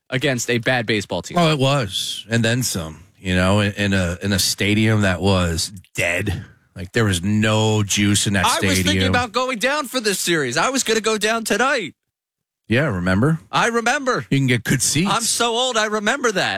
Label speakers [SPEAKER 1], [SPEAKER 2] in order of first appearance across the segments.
[SPEAKER 1] against a bad baseball team.
[SPEAKER 2] Oh, it was, and then some. In a stadium that was dead. Like there was no juice in that stadium.
[SPEAKER 1] I was thinking about going down for this series. I was going to go down tonight.
[SPEAKER 2] Yeah, remember?
[SPEAKER 1] I remember.
[SPEAKER 2] You can get good seats.
[SPEAKER 1] I'm so old. I remember that.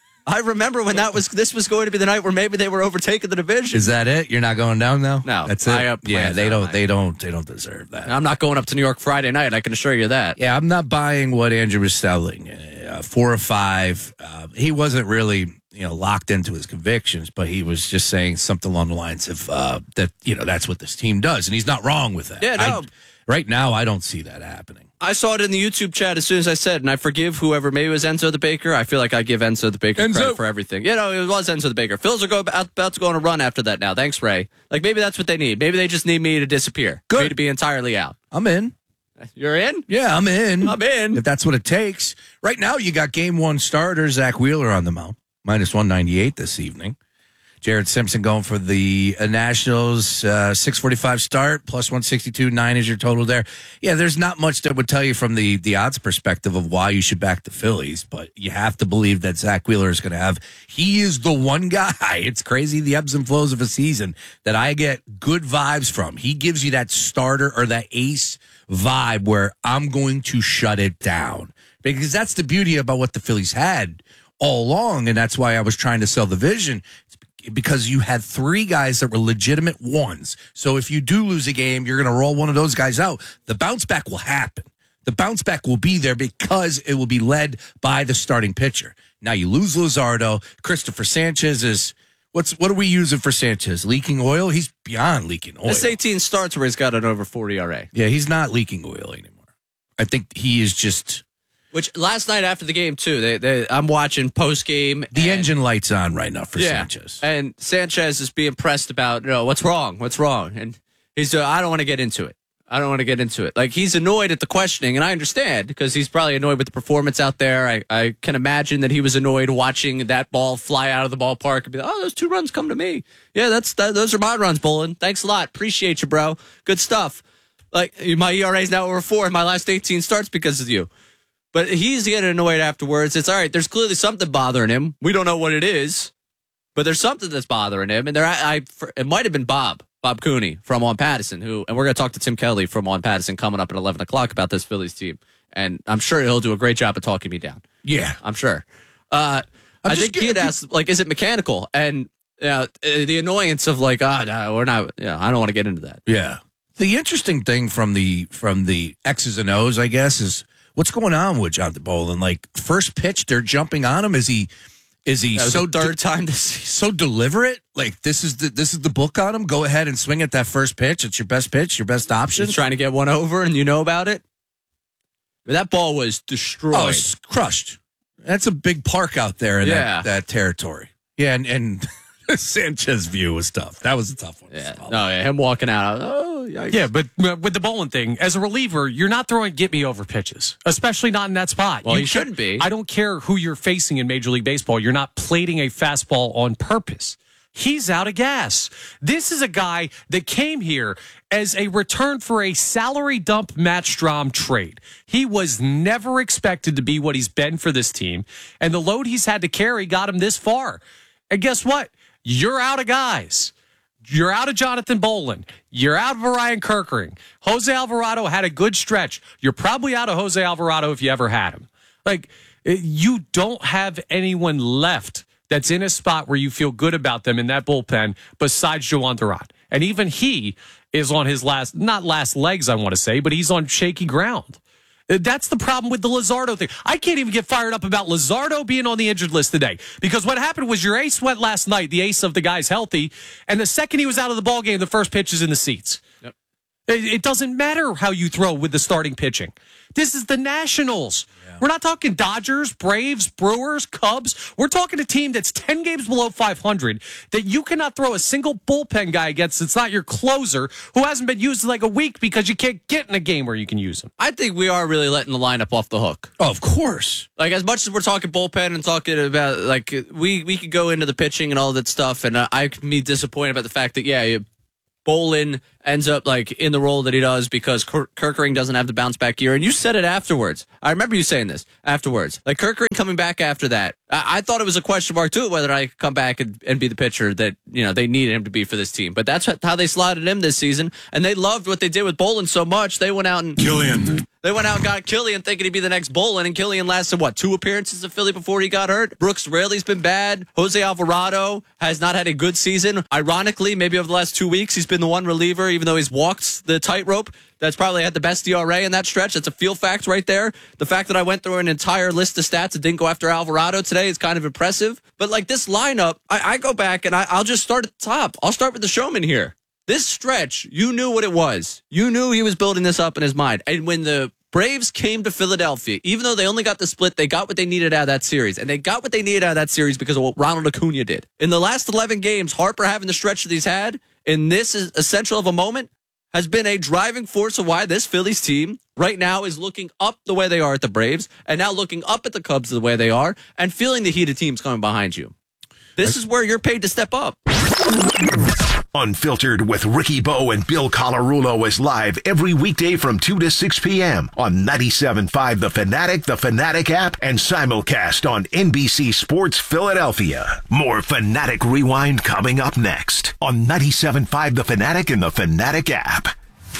[SPEAKER 1] I remember when this was going to be the night where maybe they were overtaking the division.
[SPEAKER 2] Is that it? You're not going down now?
[SPEAKER 1] No,
[SPEAKER 2] that's it. Yeah, they don't deserve that.
[SPEAKER 1] I'm not going up to New York Friday night. I can assure you that.
[SPEAKER 2] Yeah, I'm not buying what Andrew was selling. 4 or 5. He wasn't really locked into his convictions, but he was just saying something along the lines of that. That's what this team does, and he's not wrong with that.
[SPEAKER 1] Yeah, no.
[SPEAKER 2] Right now, I don't see that happening.
[SPEAKER 1] I saw it in the YouTube chat as soon as I said, and I forgive whoever, maybe it was Enzo the Baker. I feel like I give Enzo the Baker credit for everything. It was Enzo the Baker. Phil's are about to go on a run after that now. Thanks, Ray. Like, maybe that's what they need. Maybe they just need me to disappear.
[SPEAKER 2] Good.
[SPEAKER 1] Me to be entirely out.
[SPEAKER 2] I'm in.
[SPEAKER 1] You're in?
[SPEAKER 2] Yeah, I'm in.
[SPEAKER 1] I'm in.
[SPEAKER 2] If that's what it takes. Right now, you got game 1 starter, Zach Wheeler on the mound. -198 this evening. Jared Simpson going for the Nationals, 645 start, +162, 9 is your total there. Yeah, there's not much that would tell you from the odds perspective of why you should back the Phillies, but you have to believe that Zach Wheeler is going to have, he is the one guy, it's crazy the ebbs and flows of a season, that I get good vibes from. He gives you that starter or that ace vibe where I'm going to shut it down. Because that's the beauty about what the Phillies had all along, and that's why I was trying to sell the vision. Because you had 3 guys that were legitimate ones. So if you do lose a game, you're going to roll one of those guys out. The bounce back will happen. The bounce back will be there because it will be led by the starting pitcher. Now you lose Luzardo. Christopher Sanchez is, what are we using for Sanchez? Leaking oil? He's beyond leaking oil.
[SPEAKER 1] This 18 starts where he's got an over 40 ERA.
[SPEAKER 2] Yeah, he's not leaking oil anymore. I think he is just...
[SPEAKER 1] Which last night after the game too, I'm watching post game.
[SPEAKER 2] The engine light's on right now for Sanchez,
[SPEAKER 1] and Sanchez is being pressed about what's wrong, and he's I don't want to get into it. Like he's annoyed at the questioning, and I understand because he's probably annoyed with the performance out there. I can imagine that he was annoyed watching that ball fly out of the ballpark and be like, those 2 runs come to me. Yeah, those are my runs, Bolin. Thanks a lot, appreciate you, bro. Good stuff. Like my ERA is now over 4 in my last 18 starts because of you. But he's getting annoyed afterwards. It's all right. There's clearly something bothering him. We don't know what it is, but there's something that's bothering him. And it might have been Bob Cooney from On Pattison, and we're going to talk to Tim Kelly from On Pattison coming up at 11 o'clock about this Phillies team. And I'm sure he'll do a great job of talking me down.
[SPEAKER 2] Yeah.
[SPEAKER 1] I'm sure. I think he had asked, is it mechanical? And the annoyance of no, we're not, I don't want to get into that.
[SPEAKER 2] Yeah. The interesting thing from the X's and O's, I guess, is what's going on with Jonathan Bolin? Like first pitch, they're jumping on him. Is he so
[SPEAKER 1] third time this season.
[SPEAKER 2] So deliberate? Like this is the book on him. Go ahead and swing at that first pitch. It's your best pitch, your best option.
[SPEAKER 1] He's trying to get one over, and you know about it. But that ball was destroyed.
[SPEAKER 2] Oh, it's crushed. That's a big park out there in that territory. Yeah, and Sanchez view was tough. That was a tough one.
[SPEAKER 1] Yeah. Him walking out. Yikes.
[SPEAKER 3] Yeah, but with the Bolin thing, as a reliever, you're not throwing get-me-over pitches, especially not in that spot.
[SPEAKER 1] Well, you shouldn't be.
[SPEAKER 3] I don't care who you're facing in Major League Baseball. You're not plating a fastball on purpose. He's out of gas. This is a guy that came here as a return for a salary dump Matt Strahm trade. He was never expected to be what he's been for this team, and the load he's had to carry got him this far. And guess what? You're out of guys. You're out of Jonathan Bolin. You're out of Ryan Kerkering. Jose Alvarado had a good stretch. You're probably out of Jose Alvarado if you ever had him. Like, you don't have anyone left that's in a spot where you feel good about them in that bullpen besides Joan Duran. And even he is on his not last legs, I want to say, but he's on shaky ground. That's the problem with the Luzardo thing. I can't even get fired up about Luzardo being on the injured list today because what happened was your ace went last night, the ace of the guy's healthy, and the second he was out of the ballgame, the first pitch is in the seats. Yep. It doesn't matter how you throw with the starting pitching. This is the Nationals. Yeah. We're not talking Dodgers, Braves, Brewers, Cubs. We're talking a team that's 10 games below 500 that you cannot throw a single bullpen guy against. It's not your closer who hasn't been used in like a week because you can't get in a game where you can use him.
[SPEAKER 1] I think we are really letting the lineup off the hook.
[SPEAKER 2] Oh, of course.
[SPEAKER 1] Like, as much as we're talking bullpen and talking about, like, we could go into the pitching and all that stuff, and I could be disappointed about the fact that, Bolin ends up like in the role that he does because Kerkering doesn't have the bounce back year. And you said it afterwards. I remember you saying this afterwards. Like Kerkering coming back after that. I thought it was a question mark too, whether I could come back and be the pitcher that, they needed him to be for this team. But that's how they slotted him this season. And they loved what they did with Bolin so much. They went out and got Killian thinking he'd be the next Bolin. And Killian lasted, 2 appearances in Philly before he got hurt? Brooks Raley's been bad. Jose Alvarado has not had a good season. Ironically, maybe over the last 2 weeks, he's been the one reliever, even though he's walked the tightrope, that's probably had the best ERA in that stretch. That's a feel fact right there. The fact that I went through an entire list of stats and didn't go after Alvarado today is kind of impressive. But like this lineup, I go back and I'll just start at the top. I'll start with the showman here. This stretch, you knew what it was. You knew he was building this up in his mind. And when the Braves came to Philadelphia, even though they only got the split, they got what they needed out of that series. And they got what they needed out of that series because of what Ronald Acuna did. In the last 11 games, Harper having the stretch that he's had, in this essential of a moment, has been a driving force of why this Phillies team right now is looking up the way they are at the Braves and now looking up at the Cubs the way they are and feeling the heat of teams coming behind you. This is where you're paid to step up.
[SPEAKER 4] Unfiltered with Ricky Bo and Bill Colarulo is live every weekday from 2 to 6 p.m. on 97.5 The Fanatic app, and simulcast on NBC Sports Philadelphia. More Fanatic Rewind coming up next on 97.5 The Fanatic and The Fanatic app.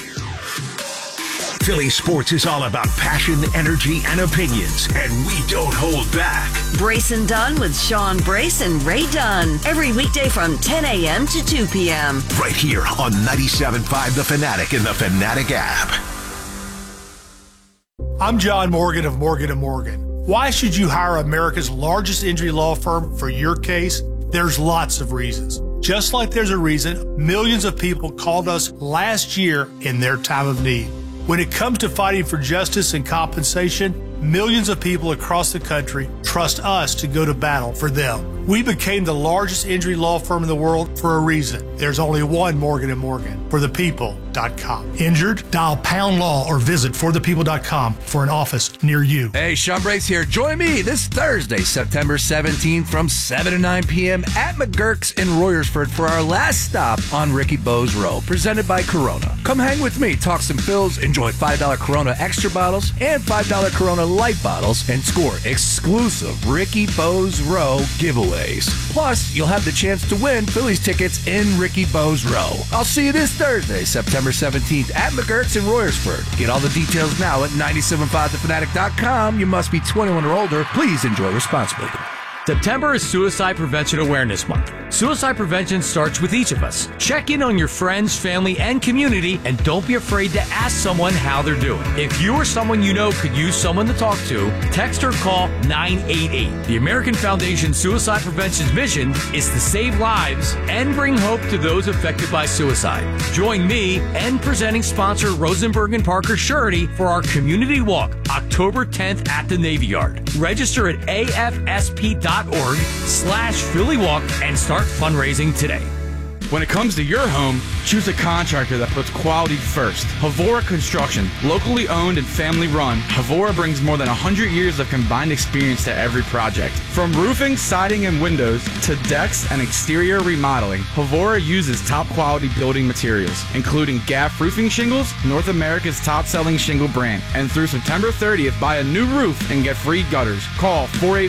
[SPEAKER 4] Philly sports is all about passion, energy, and opinions, and we don't hold back.
[SPEAKER 5] Brace and Dunn with Sean Brace and Ray Dunn. Every weekday from 10 a.m. to 2 p.m.
[SPEAKER 4] Right here on 97.5 The Fanatic and The Fanatic app.
[SPEAKER 6] I'm John Morgan of Morgan & Morgan. Why should you hire America's largest injury law firm for your case? There's lots of reasons. Just like there's a reason millions of people called us last year in their time of need. When it comes to fighting for justice and compensation, millions of people across the country trust us to go to battle for them. We became the largest injury law firm in the world for a reason. There's only one Morgan & Morgan, forthepeople.com. Injured? Dial #law or visit forthepeople.com for an office near you.
[SPEAKER 2] Hey, Sean Brace here. Join me this Thursday, September 17th from 7 to 9 p.m. at McGurk's in Royersford for our last stop on Ricky Bo's Row, presented by Corona. Come hang with me, talk some Phils, enjoy $5 Corona Extra bottles and $5 Corona Light bottles, and score exclusive Ricky Bo's Row giveaways. Plus, you'll have the chance to win Phillies tickets in Ricky Bo's Row. I'll see you this Thursday, September 17th at McGurk's in Royersford. Get all the details now at 975thefanatic.com. You must be 21 or older. Please enjoy responsibly.
[SPEAKER 7] September is Suicide Prevention Awareness Month. Suicide prevention starts with each of us. Check in on your friends, family, and community, and don't be afraid to ask someone how they're doing. If you or someone you know could use someone to talk to, text or call 988. The American Foundation Suicide Prevention's mission is to save lives and bring hope to those affected by suicide. Join me and presenting sponsor Rosenberg and Parker Surety for our community walk, October 10th at the Navy Yard. Register at afsp.org/Philly Walk and start fundraising today.
[SPEAKER 8] When it comes to your home, choose a contractor that puts quality first. Havora Construction, locally owned and family run, Havora brings more than 100 years of combined experience to every project. From roofing, siding, and windows to decks and exterior remodeling, Havora uses top quality building materials, including GAF roofing shingles, North America's top-selling shingle brand. And through September 30th, buy a new roof and get free gutters. Call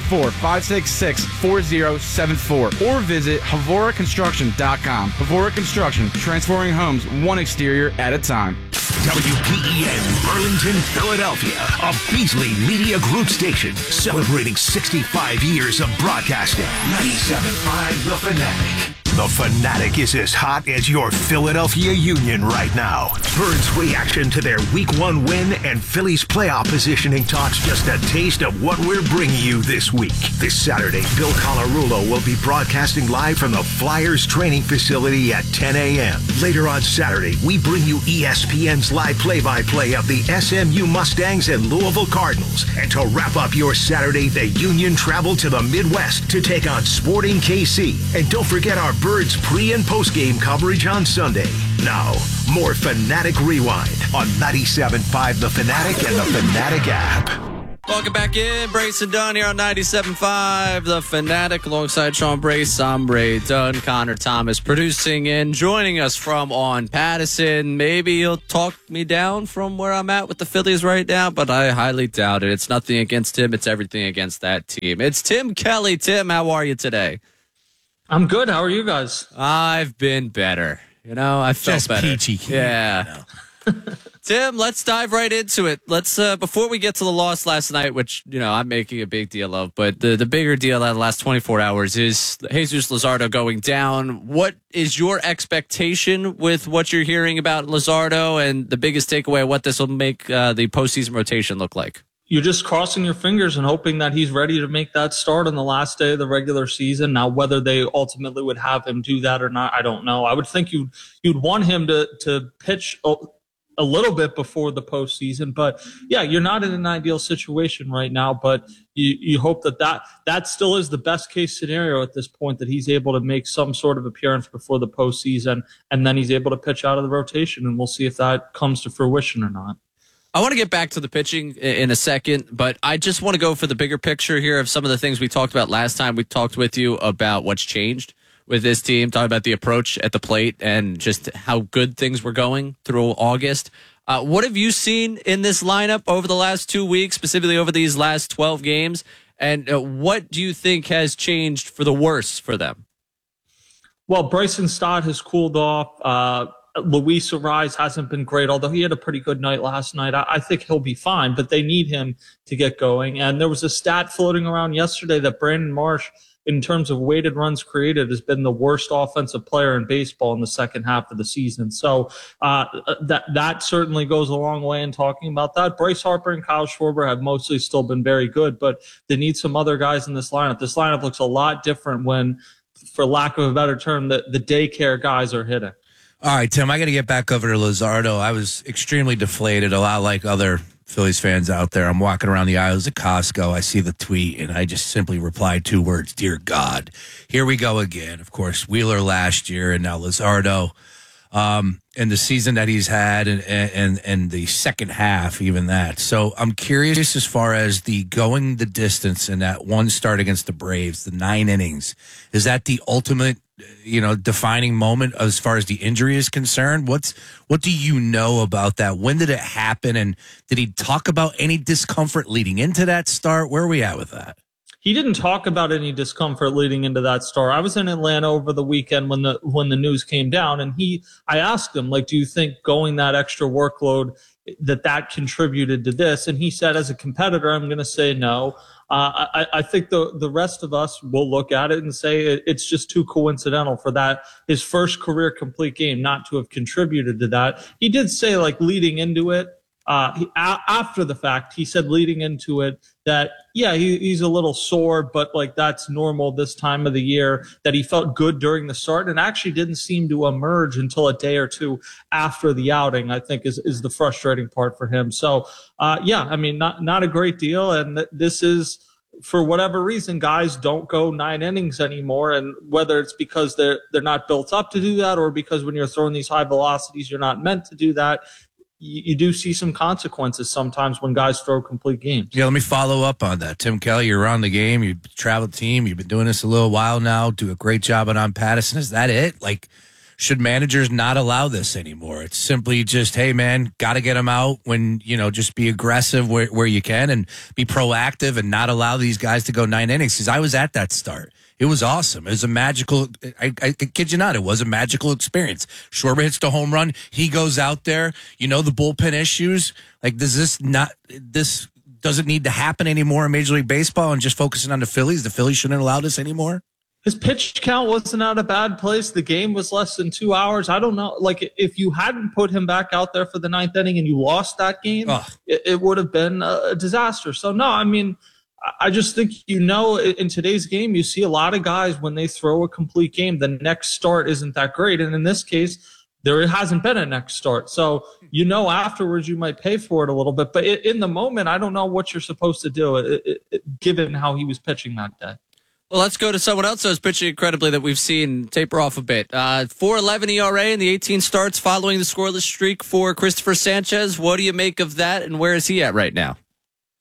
[SPEAKER 8] 484-566-4074 or visit HavoraConstruction.com. Havora Construction, transforming homes one exterior at a time.
[SPEAKER 4] WPEN Burlington, Philadelphia, a Beasley Media Group station celebrating 65 years of broadcasting. 97.5 The Fanatic. The Fanatic is as hot as your Philadelphia Union right now. Birds' reaction to their Week 1 win and Phillies playoff positioning talks just a taste of what we're bringing you this week. This Saturday, Bill Colarulo will be broadcasting live from the Flyers training facility at 10 a.m. Later on Saturday, we bring you ESPN's live play-by-play of the SMU Mustangs and Louisville Cardinals. And to wrap up your Saturday, the Union travel to the Midwest to take on Sporting KC. And don't forget our Birds pre- and post-game coverage on Sunday. Now, more Fanatic Rewind on 97.5 The Fanatic and the Fanatic app.
[SPEAKER 1] Welcome back in. Brace and Dunn here on 97.5, The Fanatic, alongside Sean Brace. I'm Ray Dunn. Connor Thomas producing and joining us from on Pattison. Maybe he'll talk me down from where I'm at with the Phillies right now, but I highly doubt it. It's nothing against him. It's everything against that team. It's Tim Kelly. Tim, how are you today?
[SPEAKER 9] I'm good. How are you guys?
[SPEAKER 1] I've been better. I felt
[SPEAKER 2] Just
[SPEAKER 1] better.
[SPEAKER 2] peachy keen.
[SPEAKER 1] Yeah. Tim, let's dive right into it. Let's before we get to the loss last night, which I'm making a big deal of, but the bigger deal out of the last 24 hours is Jesus Luzardo going down. What is your expectation with what you're hearing about Luzardo, and the biggest takeaway of what this will make the postseason rotation look like?
[SPEAKER 9] You're just crossing your fingers and hoping that he's ready to make that start on the last day of the regular season. Now, whether they ultimately would have him do that or not, I don't know. I would think you'd want him to pitch a little bit before the postseason, but yeah, you're not in an ideal situation right now, but you hope that still is the best case scenario at this point, that he's able to make some sort of appearance before the postseason, and then he's able to pitch out of the rotation, and we'll see if that comes to fruition or not.
[SPEAKER 1] I want to get back to the pitching in a second, but I just want to go for the bigger picture here of some of the things we talked about last time. We talked with you about what's changed with this team, talking about the approach at the plate and just how good things were going through August. What have you seen in this lineup over the last 2 weeks, specifically over these last 12 games? And what do you think has changed for the worse for them?
[SPEAKER 9] Well, Bryson Stott has cooled off. Luis Arraez hasn't been great, although he had a pretty good night last night. I think he'll be fine, but they need him to get going. And there was a stat floating around yesterday that Brandon Marsh, in terms of weighted runs created, has been the worst offensive player in baseball in the second half of the season. So that certainly goes a long way in talking about that. Bryce Harper and Kyle Schwarber have mostly still been very good, but they need some other guys in this lineup. This lineup looks a lot different when, for lack of a better term, the daycare guys are hitting.
[SPEAKER 2] All right, Tim, I got to get back over to Luzardo. I was extremely deflated, a lot like other Phillies fans out there. I'm walking around the aisles at Costco. I see the tweet, and I just simply replied 2 words, "Dear God." Here we go again. Of course, Wheeler last year, and now Luzardo. And the season that he's had, and the second half, even that. So I'm curious as far as the going the distance in that one start against the Braves, the 9 innings. Is that the ultimate defining moment as far as the injury is concerned? What do you know about that? When did it happen? And did he talk about any discomfort leading into that start? Where are we at with that?
[SPEAKER 9] He didn't talk about any discomfort leading into that start. I was in Atlanta over the weekend when the news came down, and I asked him, do you think going that extra workload that contributed to this? And he said, as a competitor, I'm going to say no. I think the rest of us will look at it and say it's just too coincidental for that, his first career complete game, not to have contributed to that. He did say, leading into it, after the fact, he said leading into it that, yeah, he's a little sore, but that's normal this time of the year, that he felt good during the start and actually didn't seem to emerge until a day or two after the outing, I think is the frustrating part for him. So, not a great deal. And this is, for whatever reason, guys don't go 9 innings anymore. And whether it's because they're not built up to do that, or because when you're throwing these high velocities, you're not meant to do that, you do see some consequences sometimes when guys throw complete games.
[SPEAKER 2] Yeah, let me follow up on that. Tim Kelly, you're on the game. You travel team. You've been doing this a little while now. Do a great job on Pattison. Is that it? Should managers not allow this anymore? It's simply just, hey, man, got to get them out when, just be aggressive where you can and be proactive and not allow these guys to go 9 innings. Because I was at that start. It was awesome. It was a magical, I kid you not, it was a magical experience. Schwarber hits the home run. He goes out there, the bullpen issues. This doesn't need to happen anymore in Major League Baseball, and just focusing on the Phillies. The Phillies shouldn't allow this anymore.
[SPEAKER 9] His pitch count wasn't at a bad place. The game was less than 2 hours. I don't know. If you hadn't put him back out there for the 9th inning and you lost that game, it would have been a disaster. So, no, I just think, in today's game, you see a lot of guys when they throw a complete game, the next start isn't that great. And in this case, there hasn't been a next start. So, afterwards you might pay for it a little bit. But in the moment, I don't know what you're supposed to do, given how he was pitching that day.
[SPEAKER 1] Well, let's go to someone else who's pitching incredibly that we've seen taper off a bit. 4.11 ERA in the 18 starts following the scoreless streak for Christopher Sanchez. What do you make of that, and where is he at right now?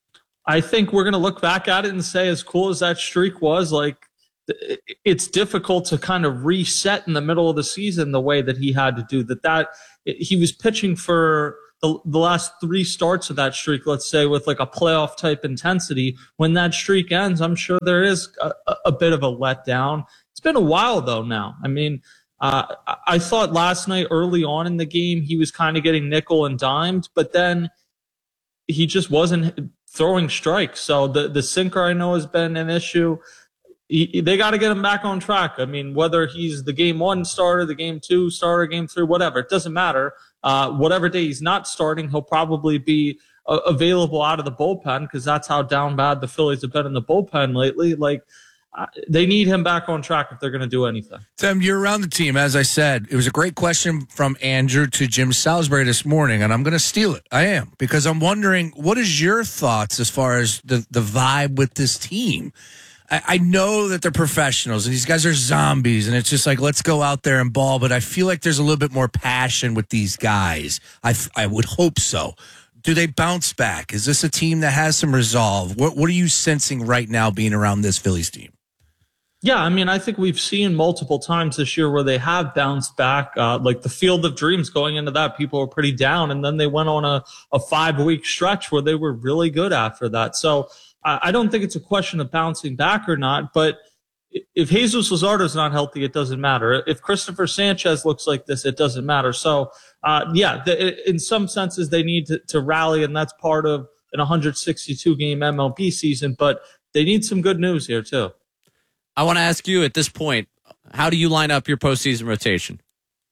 [SPEAKER 9] I think we're going to look back at it and say, as cool as that streak was, like, it's difficult to kind of reset in the middle of the season the way that he had to do that. He was pitching for the last 3 starts of that streak, let's say, with like a playoff type intensity. When that streak ends, I'm sure there is a bit of a letdown. It's been a while though now. I mean, I thought last night early on in the game, he was kind of getting nickel and dimed, but then he just wasn't throwing strikes. So the sinker I know has been an issue. They got to get him back on track. I mean, whether he's the game 1 starter, the game 2 starter, game 3, whatever, it doesn't matter. Whatever day he's not starting, he'll probably be available out of the bullpen because that's how down bad the Phillies have been in the bullpen lately. Like, they need him back on track if they're going to do anything.
[SPEAKER 2] Tim, you're around the team. As I said, it was a great question from Andrew to Jim Salisbury this morning, and I'm going to steal it. I am, because I'm wondering, what is your thoughts as far as the vibe with this team? I know that they're professionals and these guys are zombies and it's just like, let's go out there and ball. But I feel like there's a little bit more passion with these guys. I would hope so. Do they bounce back? Is this a team that has some resolve? What are you sensing right now being around this Phillies team?
[SPEAKER 9] Yeah, I mean, I think we've seen multiple times this year where they have bounced back. Like the Field of Dreams going into that, people were pretty down. And then they went on a 5-week stretch where they were really good after that. So I don't think it's a question of bouncing back or not, but if Jesus Luzardo is not healthy, it doesn't matter. If Christopher Sanchez looks like this, it doesn't matter. So, in some senses, they need to rally, and that's part of an 162-game MLB season, but they need some good news here, too.
[SPEAKER 1] I want to ask you at this point, how do you line up your postseason rotation?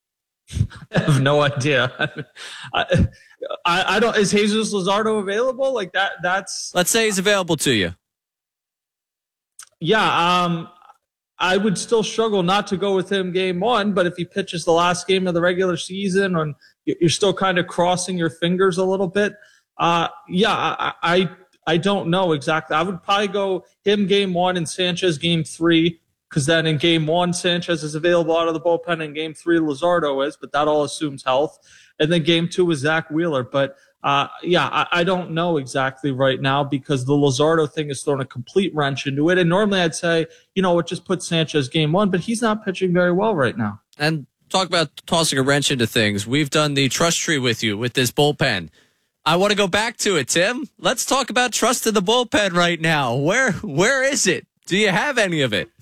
[SPEAKER 9] I have no idea. I don't. Is Jesus Luzardo available? Like that? That's.
[SPEAKER 1] Let's say he's available to you.
[SPEAKER 9] Yeah. I would still struggle not to go with him game 1, but if he pitches the last game of the regular season, and you're still kind of crossing your fingers a little bit. I don't know exactly. I would probably go him game 1 and Sanchez game 3. Because then in game 1, Sanchez is available out of the bullpen, and game 3, Luzardo is, but that all assumes health. And then game 2 is Zach Wheeler. But I don't know exactly right now because the Luzardo thing has thrown a complete wrench into it. And normally I'd say, just put Sanchez game 1, but he's not pitching very well right now.
[SPEAKER 1] And talk about tossing a wrench into things. We've done the trust tree with you with this bullpen. I want to go back to it, Tim. Let's talk about trust in the bullpen right now. Where is it? Do you have any of it?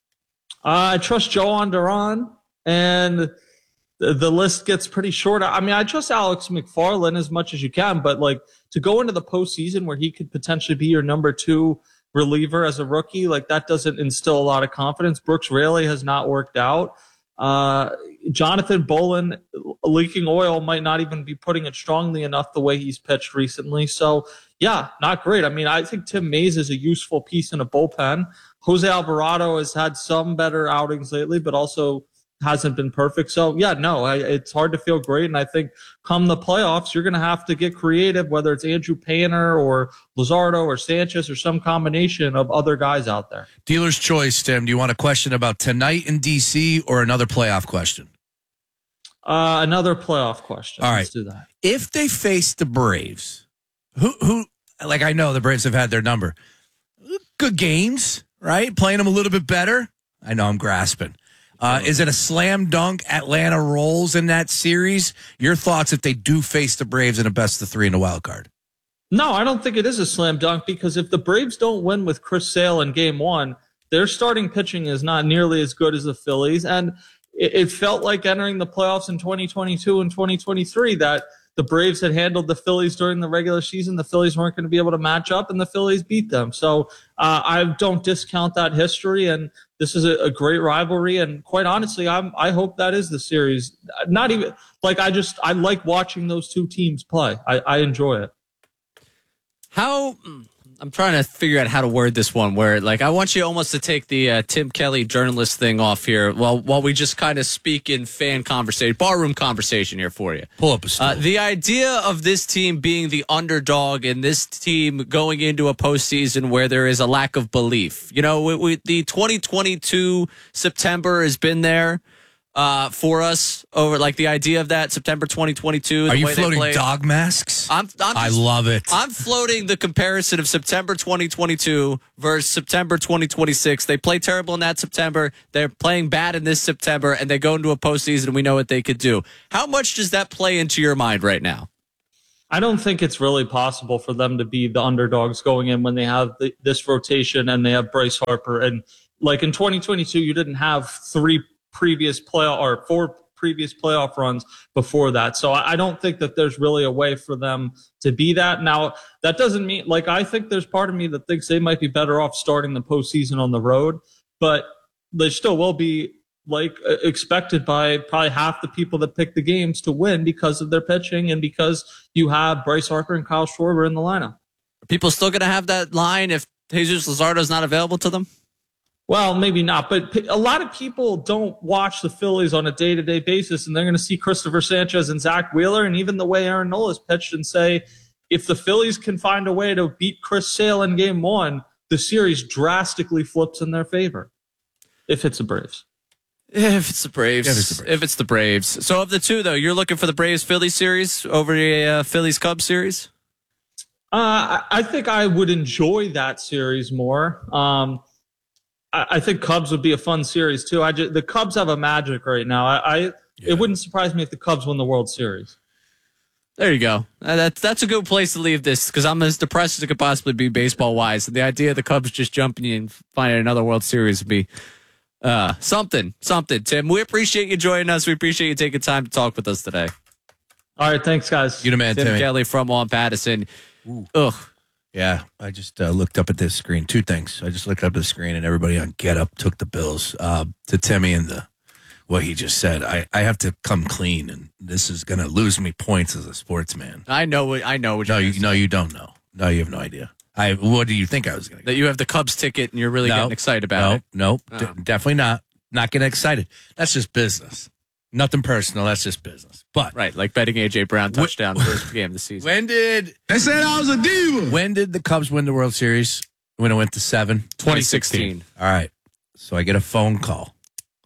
[SPEAKER 9] I trust Joan Duran, and the list gets pretty short. I mean, I trust Alex McFarland as much as you can, but like to go into the postseason where he could potentially be your number 2 reliever as a rookie, like that doesn't instill a lot of confidence. Brooks Raley has not worked out. Jonathan Bolin leaking oil might not even be putting it strongly enough the way he's pitched recently. So yeah, not great. I mean, I think Tim Mays is a useful piece in a bullpen. Jose Alvarado has had some better outings lately, but also hasn't been perfect. So yeah, no, it's hard to feel great. And I think come the playoffs, you're going to have to get creative, whether it's Andrew Painter or Luzardo or Sanchez or some combination of other guys out there.
[SPEAKER 2] Dealer's choice, Tim. Do you want a question about tonight in DC or another playoff question?
[SPEAKER 9] Another playoff question.
[SPEAKER 2] All right.
[SPEAKER 9] Let's do that.
[SPEAKER 2] If they face the Braves, who like I know the Braves have had their number. Good games, right? Playing them a little bit better. I know I'm grasping. Is it a slam dunk? Atlanta rolls in that series. Your thoughts if they do face the Braves in a best of 3 in the wild card?
[SPEAKER 9] No, I don't think it is a slam dunk because if the Braves don't win with Chris Sale in game 1, their starting pitching is not nearly as good as the Phillies. And it felt like entering the playoffs in 2022 and 2023 that the Braves had handled the Phillies during the regular season. The Phillies weren't going to be able to match up, and the Phillies beat them. So I don't discount that history, and this is a great rivalry. And quite honestly, I hope that is the series. Not even like I like watching those two teams play. I enjoy it.
[SPEAKER 1] I'm trying to figure out how to word this one where, like, I want you almost to take the Tim Kelly journalist thing off here while we just kind of speak in fan conversation, barroom conversation here for you.
[SPEAKER 2] Pull up a stool.
[SPEAKER 1] The idea of this team being the underdog and this team going into a postseason where there is a lack of belief. You know, the 2022 September has been there. for us over like the idea of that September 2022?
[SPEAKER 2] Are you floating dog masks? I love it.
[SPEAKER 1] I'm floating the comparison of September 2022 versus September 2026. They play terrible in that September. They're playing bad in this September, and they go into a postseason. We know what they could do. How much does that play into your mind right now?
[SPEAKER 9] I don't think it's really possible for them to be the underdogs going in when they have this rotation and they have Bryce Harper. And like in 2022, you didn't have 4 previous playoff runs before that. So I don't think that there's really a way for them to be that. Now, that doesn't mean, like, I think there's part of me that thinks they might be better off starting the postseason on the road, but they still will be like expected by probably half the people that pick the games to win because of their pitching and because you have Bryce Harper and Kyle Schwarber in the lineup.
[SPEAKER 1] Are people still going to have that line if Jesus Luzardo is not available to them?
[SPEAKER 9] Well, maybe not, but a lot of people don't watch the Phillies on a day-to-day basis, and they're going to see Christopher Sanchez and Zach Wheeler and even the way Aaron Nola has pitched and say, if the Phillies can find a way to beat Chris Sale in Game 1, the series drastically flips in their favor, if it's the Braves.
[SPEAKER 1] If it's the Braves. If it's the Braves. So of the two, though, you're looking for the Braves-Phillies series over the Phillies-Cubs series?
[SPEAKER 9] I think I would enjoy that series more. I think Cubs would be a fun series, too. The Cubs have a magic right now. It wouldn't surprise me if the Cubs won the World Series.
[SPEAKER 1] There you go. That's a good place to leave this because I'm as depressed as it could possibly be baseball-wise. The idea of the Cubs just jumping in and finding another World Series would be something. Tim, we appreciate you joining us. We appreciate you taking time to talk with us today.
[SPEAKER 9] All right, thanks, guys.
[SPEAKER 2] You the man,
[SPEAKER 1] Tim
[SPEAKER 2] Timmy.
[SPEAKER 1] Kelly from Juan Patterson. Ugh.
[SPEAKER 2] Yeah, I just looked up at this screen. 2 things. I just looked up at the screen, and everybody on Get Up took the Bills. To Timmy and what he just said, I have to come clean, and this is going to lose me points as a sportsman.
[SPEAKER 1] I know what
[SPEAKER 2] you don't know. No, you have no idea. What do you think I was going to get?
[SPEAKER 1] That you have the Cubs ticket, and you're really getting excited about it.
[SPEAKER 2] No, definitely not. Not getting excited. That's just business. Nothing personal. That's just business. But
[SPEAKER 1] right, like betting A.J. Brown touchdown first game of the season.
[SPEAKER 2] They said I was a diva. When did the Cubs win the World Series? When it went to 7?
[SPEAKER 1] 2016.
[SPEAKER 2] All right. So I get a phone call.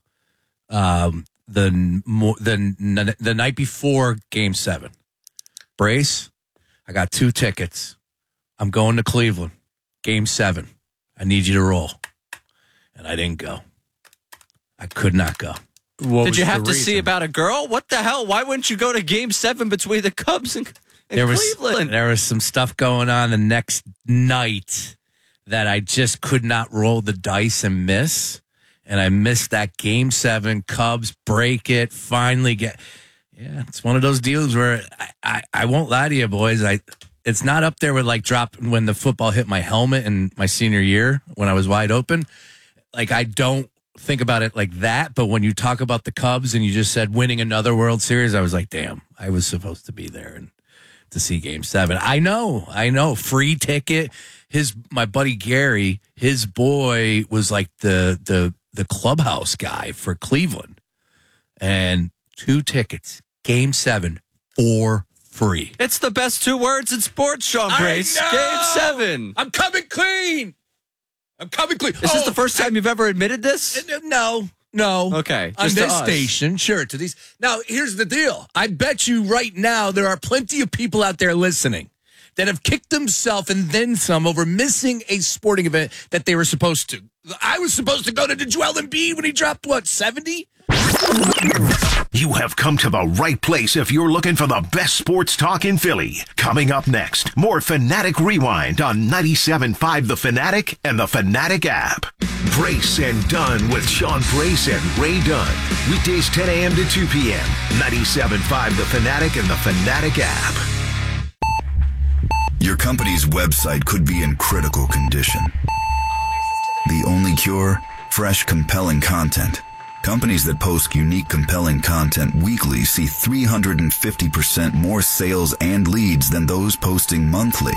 [SPEAKER 2] The night before Game 7. Brace, I got 2 tickets. I'm going to Cleveland. Game 7. I need you to roll. And I didn't go. I could not go.
[SPEAKER 1] Did you have to see about a girl? What the hell? Why wouldn't you go to Game 7 between the Cubs and Cleveland?
[SPEAKER 2] There was some stuff going on the next night that I just could not roll the dice and miss. And I missed that Game 7. Cubs break it, finally get... Yeah, it's one of those deals where I won't lie to you, boys. It's not up there with like dropping when the football hit my helmet in my senior year when I was wide open. Like, I don't think about it like that, but when you talk about the Cubs and you just said winning another World Series, I was like, damn, I was supposed to be there and to see Game 7. I know, free ticket. My buddy Gary, his boy was like the clubhouse guy for Cleveland, and 2 tickets, Game 7 for free.
[SPEAKER 1] It's the best 2 words in sports, Sean Brace. Game 7.
[SPEAKER 2] I'm coming clean.
[SPEAKER 1] Is this the first time you've ever admitted this?
[SPEAKER 2] No.
[SPEAKER 1] Okay.
[SPEAKER 2] On this station, sure. To these. Now, here's the deal. I bet you right now there are plenty of people out there listening that have kicked themselves and then some over missing a sporting event that they were supposed to. I was supposed to go to Joel Embiid when he dropped, 70?
[SPEAKER 4] You have come to the right place if you're looking for the best sports talk in Philly. Coming up next, more Fanatic Rewind on 97.5 The Fanatic and the Fanatic app. Brace and Dunn with Sean Brace and Ray Dunn. Weekdays 10 a.m. to 2 p.m. 97.5 The Fanatic and the Fanatic app.
[SPEAKER 10] Your company's website could be in critical condition. The only cure? Fresh, compelling content. Companies that post unique, compelling content weekly see 350% more sales and leads than those posting monthly.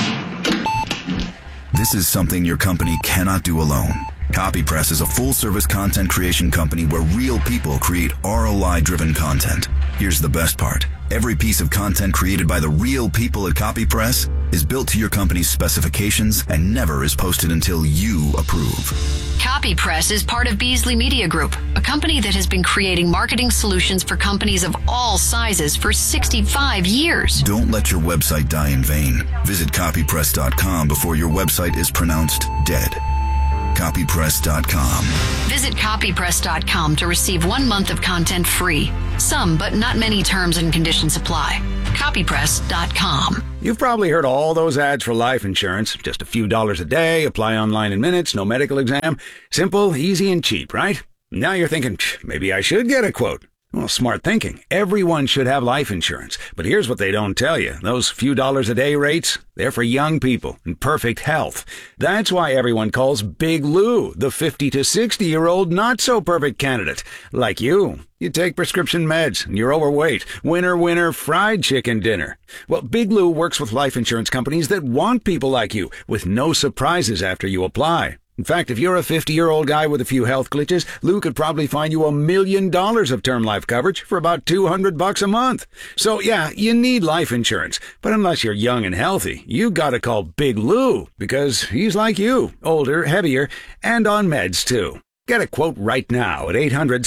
[SPEAKER 10] This is something your company cannot do alone. CopyPress is a full-service content creation company where real people create ROI-driven content. Here's the best part. Every piece of content created by the real people at CopyPress is built to your company's specifications and never is posted until you approve.
[SPEAKER 11] CopyPress is part of Beasley Media Group, a a company that has been creating marketing solutions for companies of all sizes for 65 years.
[SPEAKER 10] Don't let your website die in vain. Visit copypress.com before your website is pronounced dead. Copypress.com.
[SPEAKER 11] Visit copypress.com to receive 1 month of content free. Some, but not many terms and conditions apply. Copypress.com.
[SPEAKER 12] You've probably heard all those ads for life insurance. Just a few dollars a day, apply online in minutes, no medical exam. Simple, easy, and cheap, right? Now you're thinking, maybe I should get a quote. Well, smart thinking. Everyone should have life insurance. But here's what they don't tell you. Those few dollars a day rates, they're for young people in perfect health. That's why everyone calls Big Lou the 50 to 60-year-old not-so-perfect candidate. Like you. You take prescription meds and you're overweight. Winner, winner, fried chicken dinner. Well, Big Lou works with life insurance companies that want people like you with no surprises after you apply. In fact, if you're a 50-year-old guy with a few health glitches, Lou could probably find you $1 million of term life coverage for about $200 a month. So yeah, you need life insurance. But unless you're young and healthy, you gotta call Big Lou because he's like you, older, heavier, and on meds too. Get a quote right now at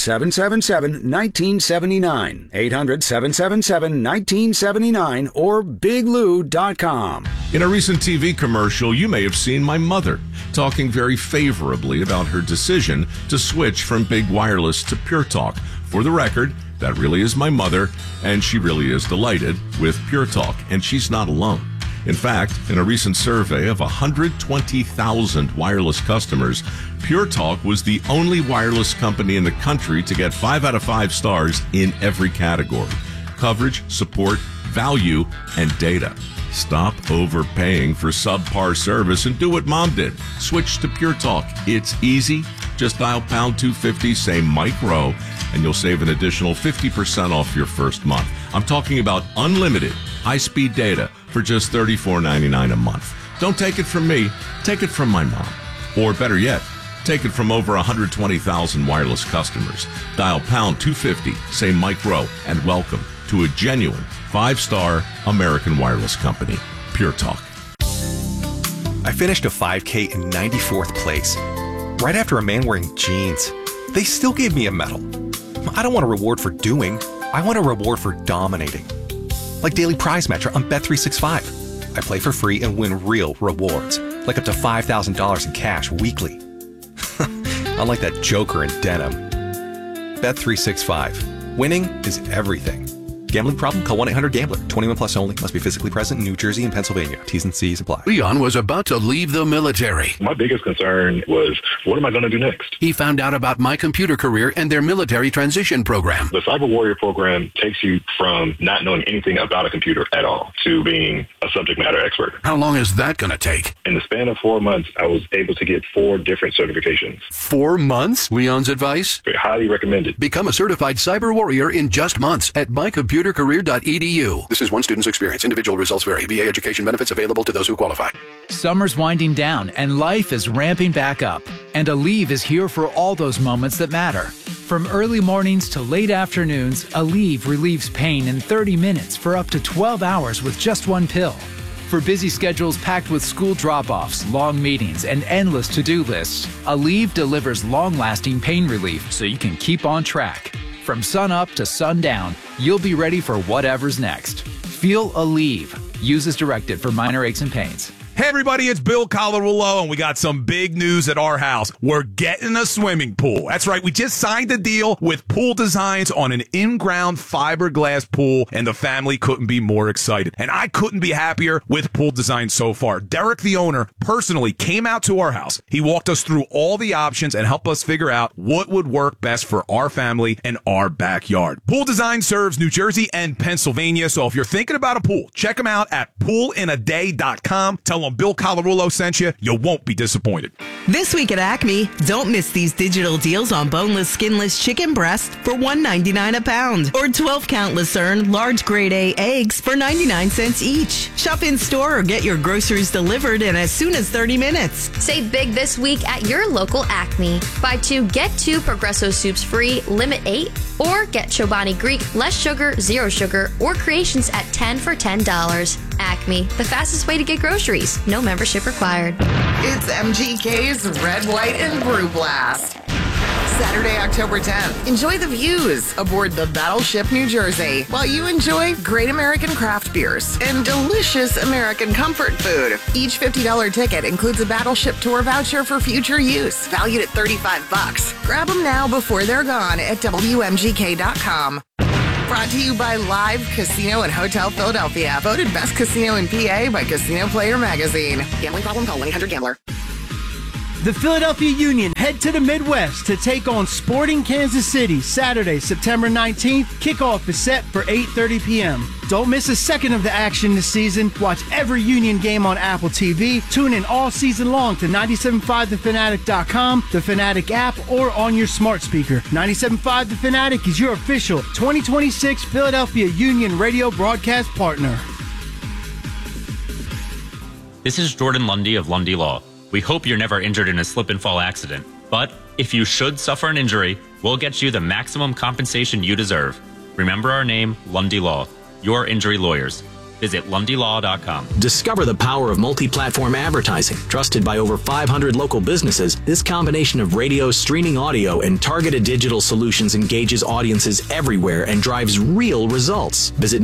[SPEAKER 12] 800-777-1979, 800-777-1979, or biglou.com.
[SPEAKER 13] In a recent TV commercial, you may have seen my mother talking very favorably about her decision to switch from Big Wireless to Pure Talk. For the record, that really is my mother, and she really is delighted with Pure Talk, and she's not alone. In fact, in a recent survey of 120,000 wireless customers, Pure Talk was the only wireless company in the country to get 5 out of 5 stars in every category: coverage, support, value, and data. Stop overpaying for subpar service and do what Mom did. Switch to Pure Talk. It's easy. Just dial pound 250, say Mike Rowe, and you'll save an additional 50% off your first month. I'm talking about unlimited high-speed data for just $34.99 a month. Don't take it from me. Take it from my mom. Or better yet, take it from over 120,000 wireless customers. Dial pound 250, say Mike Rowe, and welcome to a genuine 5-star American wireless company, Pure Talk.
[SPEAKER 14] I finished a 5K in 94th place, right after a man wearing jeans. They still gave me a medal. I don't want a reward for doing. I want a reward for dominating. Like Daily Prize Matcher on Bet365. I play for free and win real rewards, like up to $5,000 in cash weekly. Unlike that joker in denim. Bet365. Winning is everything. Gambling problem? Call 1-800-GAMBLER. 21 plus only. Must be physically present in New Jersey and Pennsylvania. T's and C's apply.
[SPEAKER 15] Leon was about to leave the military.
[SPEAKER 16] My biggest concern was, what am I going to do next?
[SPEAKER 15] He found out about My Computer Career and their military transition program.
[SPEAKER 16] The Cyber Warrior program takes you from not knowing anything about a computer at all to being a subject matter expert.
[SPEAKER 15] How long is that going to take?
[SPEAKER 16] In the span of 4 months, I was able to get 4 different certifications.
[SPEAKER 15] 4 months? Leon's advice?
[SPEAKER 16] Highly recommended.
[SPEAKER 15] Become a certified cyber warrior in just months at mycomputercareer.edu. This is one student's experience. Individual results vary. VA education benefits available to those who qualify.
[SPEAKER 17] Summer's winding down and life is ramping back up. And Aleve is here for all those moments that matter. From early mornings to late afternoons, Aleve relieves pain in 30 minutes for up to 12 hours with just one pill. For busy schedules packed with school drop-offs, long meetings, and endless to-do lists, Aleve delivers long-lasting pain relief so you can keep on track. From sun up to sundown, you'll be ready for whatever's next. Feel Aleve. Use as directed for minor aches and pains.
[SPEAKER 18] Hey everybody, it's Bill Colarulo, and we got some big news at our house. We're getting a swimming pool. That's right, we just signed a deal with Pool Designs on an in-ground fiberglass pool, and the family couldn't be more excited. And I couldn't be happier with Pool Designs so far. Derek, the owner, personally came out to our house. He walked us through all the options and helped us figure out what would work best for our family and our backyard. Pool Design serves New Jersey and Pennsylvania, so if you're thinking about a pool, check them out at poolinaday.com. Tell them Bill Colarulo sent you. You won't be disappointed.
[SPEAKER 19] This week at Acme, don't miss these digital deals on boneless, skinless chicken breast for $1.99 a pound, or 12-count Lucerne large grade A eggs for 99 cents each. Shop in store or get your groceries delivered in as soon as 30 minutes.
[SPEAKER 20] Save big this week at your local Acme. Buy 2, get 2 Progresso soups free, limit 8, or get Chobani Greek, less sugar, 0 sugar, or Creations at 10 for $10. Acme, the fastest way to get groceries. No membership required.
[SPEAKER 21] It's MGK's Red, White, and Brew Blast. Saturday, October 10th. Enjoy the views aboard the Battleship New Jersey while you enjoy great American craft beers and delicious American comfort food. Each $50 ticket includes a Battleship tour voucher for future use, valued at $35. Grab them now before they're gone at WMGK.com. Brought to you by Live Casino and Hotel Philadelphia. Voted best casino in PA by Casino Player Magazine. Gambling problem? Call 1-800-GAMBLER.
[SPEAKER 22] The Philadelphia Union head to the Midwest to take on Sporting Kansas City Saturday, September 19th. Kickoff is set for 8:30 p.m. Don't miss a second of the action this season. Watch every Union game on Apple TV. Tune in all season long to 97.5thefanatic.com, the Fanatic app, or on your smart speaker. 97.5 The Fanatic is your official 2026 Philadelphia Union radio broadcast partner.
[SPEAKER 23] This is Jordan Lundy of Lundy Law. We hope you're never injured in a slip and fall accident, but if you should suffer an injury, we'll get you the maximum compensation you deserve. Remember our name, Lundy Law. Your injury lawyers. Visit LundyLaw.com.
[SPEAKER 24] Discover the power of multi-platform advertising. Trusted by over 500 local businesses, this combination of radio, streaming audio, and targeted digital solutions engages audiences everywhere and drives real results. Visit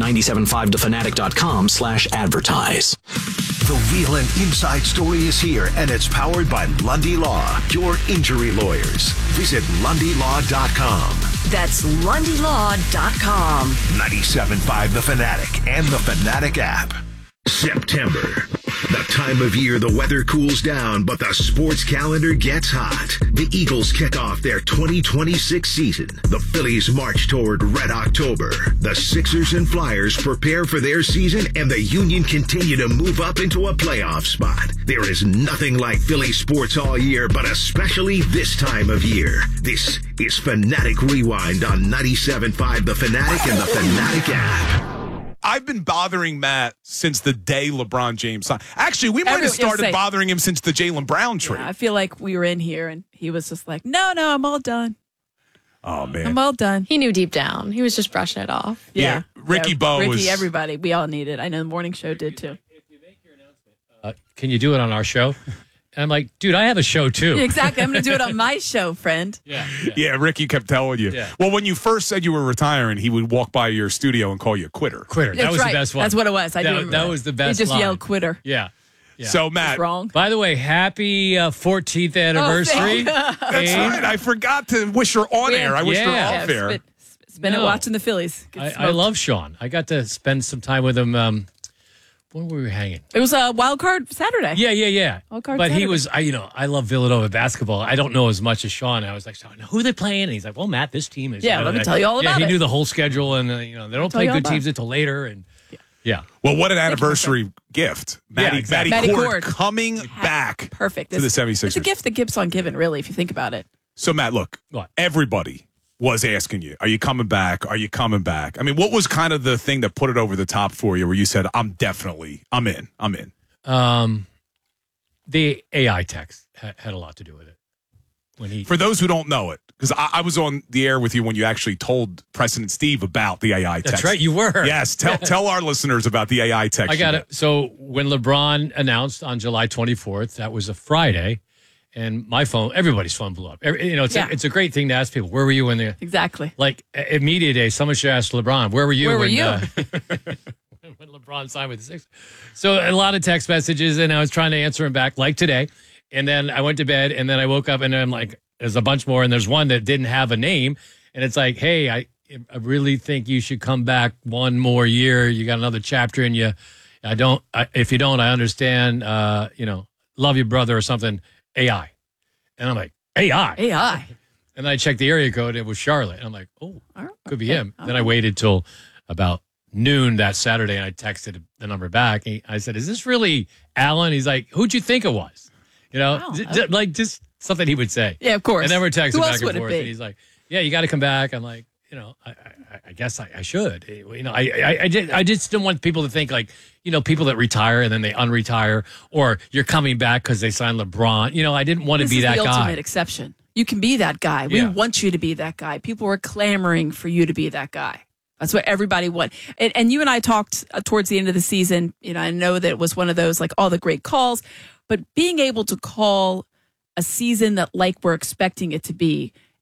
[SPEAKER 24] 975thefanatic.com/advertise.
[SPEAKER 4] The real and inside story is here, and it's powered by Lundy Law, your injury lawyers. Visit LundyLaw.com.
[SPEAKER 5] That's LundyLaw.com.
[SPEAKER 4] 97.5 The Fanatic and the Fanatic app. September. The time of year the weather cools down, but the sports calendar gets hot. The Eagles kick off their 2026 season. The Phillies march toward Red October. The Sixers and Flyers prepare for their season, and the Union continue to move up into a playoff spot. There is nothing like Philly sports all year, but especially this time of year. This is Fanatic Rewind on 97.5 The Fanatic and the Fanatic app.
[SPEAKER 18] I've been bothering Matt since the day LeBron James signed. Actually, we might have started bothering him since the Jaylen Brown trade.
[SPEAKER 25] Yeah, I feel like we were in here and he was just like, no, I'm all done.
[SPEAKER 18] Oh, man.
[SPEAKER 25] I'm all done.
[SPEAKER 26] He knew deep down. He was just brushing it off.
[SPEAKER 18] Yeah. Ricky Bo was...
[SPEAKER 25] Ricky, everybody. We all need it. I know the morning show did too.
[SPEAKER 3] Can you do it on our show? And I'm like, dude, I have a show too.
[SPEAKER 25] Yeah, exactly. I'm going to do it on my show, friend.
[SPEAKER 18] Yeah, Ricky kept telling you.
[SPEAKER 3] Yeah.
[SPEAKER 18] Well, when you first said you were retiring, he would walk by your studio and call you a quitter.
[SPEAKER 3] Quitter. That
[SPEAKER 25] That's
[SPEAKER 3] was
[SPEAKER 25] right.
[SPEAKER 3] the best one.
[SPEAKER 25] That's what it was. I do remember
[SPEAKER 3] that was the best
[SPEAKER 25] He just
[SPEAKER 3] line.
[SPEAKER 25] yelled quitter.
[SPEAKER 3] Yeah.
[SPEAKER 18] So, Matt.
[SPEAKER 25] That's wrong.
[SPEAKER 3] By the way, happy 14th anniversary.
[SPEAKER 18] That's right. I forgot to wish her on air. I wished her off air.
[SPEAKER 25] Spend it watching the Phillies.
[SPEAKER 3] I love Sean. I got to spend some time with him. When were we hanging?
[SPEAKER 25] It was a wild card Saturday.
[SPEAKER 3] Yeah.
[SPEAKER 25] Wild card
[SPEAKER 3] But
[SPEAKER 25] Saturday.
[SPEAKER 3] he was, I love Villanova basketball. I don't know as much as Sean. I was like, Sean, who are they playing? And he's like, well, Matt, this team is.
[SPEAKER 25] Yeah, let me tell you all about
[SPEAKER 3] he
[SPEAKER 25] it.
[SPEAKER 3] knew the whole schedule, and they don't
[SPEAKER 25] Tell
[SPEAKER 3] play
[SPEAKER 25] you all
[SPEAKER 3] good
[SPEAKER 25] about
[SPEAKER 3] teams
[SPEAKER 25] it.
[SPEAKER 3] until later. And yeah.
[SPEAKER 18] Well, what an anniversary gift. Matty
[SPEAKER 25] Matty
[SPEAKER 18] Cord
[SPEAKER 25] Cord.
[SPEAKER 18] coming back
[SPEAKER 25] Perfect.
[SPEAKER 18] to the 76ers.
[SPEAKER 25] It's a gift that keeps on giving, really, if you think about it.
[SPEAKER 18] So, Matt, look, everybody was asking you, are you coming back? Are you coming back? I mean, what was kind of the thing that put it over the top for you where you said, I'm in?
[SPEAKER 3] The AI text had a lot to do with it.
[SPEAKER 18] For those who don't know it, because I was on the air with you when you actually told President Steve about the AI text.
[SPEAKER 3] That's right, you were.
[SPEAKER 18] Yes, tell our listeners about the AI text.
[SPEAKER 3] I got it. So when LeBron announced on July 24th, that was a Friday, and my phone, everybody's phone blew up. It's a great thing to ask people, where were you when the...
[SPEAKER 25] Exactly.
[SPEAKER 3] Like, at Media Day, someone should ask LeBron, where were you when LeBron signed with the Sixers? So a lot of text messages, and I was trying to answer him back, like today. And then I went to bed, and then I woke up, and I'm like, there's a bunch more, and there's one that didn't have a name. And it's like, hey, I really think you should come back one more year. You got another chapter in you. If you don't, I understand, love you, brother, or something. AI. And I'm like, AI. And I checked the area code. It was Charlotte. And I'm like, could be him. Then I waited till about noon that Saturday, and I texted the number back. I said, is this really Alan? He's like, who'd you think it was? Like just something he would say.
[SPEAKER 25] Yeah, of course.
[SPEAKER 3] And then we're texting
[SPEAKER 25] Who
[SPEAKER 3] back
[SPEAKER 25] else
[SPEAKER 3] and
[SPEAKER 25] would it
[SPEAKER 3] forth.
[SPEAKER 25] be?
[SPEAKER 3] And he's like, yeah, you got to come back. I'm like, I guess I should. I just didn't want people to think like, people that retire and then they unretire, or you're coming back because they signed LeBron. I didn't want to be that
[SPEAKER 25] This is the
[SPEAKER 3] guy.
[SPEAKER 25] ultimate exception. You can be that guy. We want you to be that guy. People were clamoring for you to be that guy. That's what everybody wanted. And you and I talked towards the end of the season. I know that it was one of those, like, all the great calls, but being able to call a season that like we're expecting it to be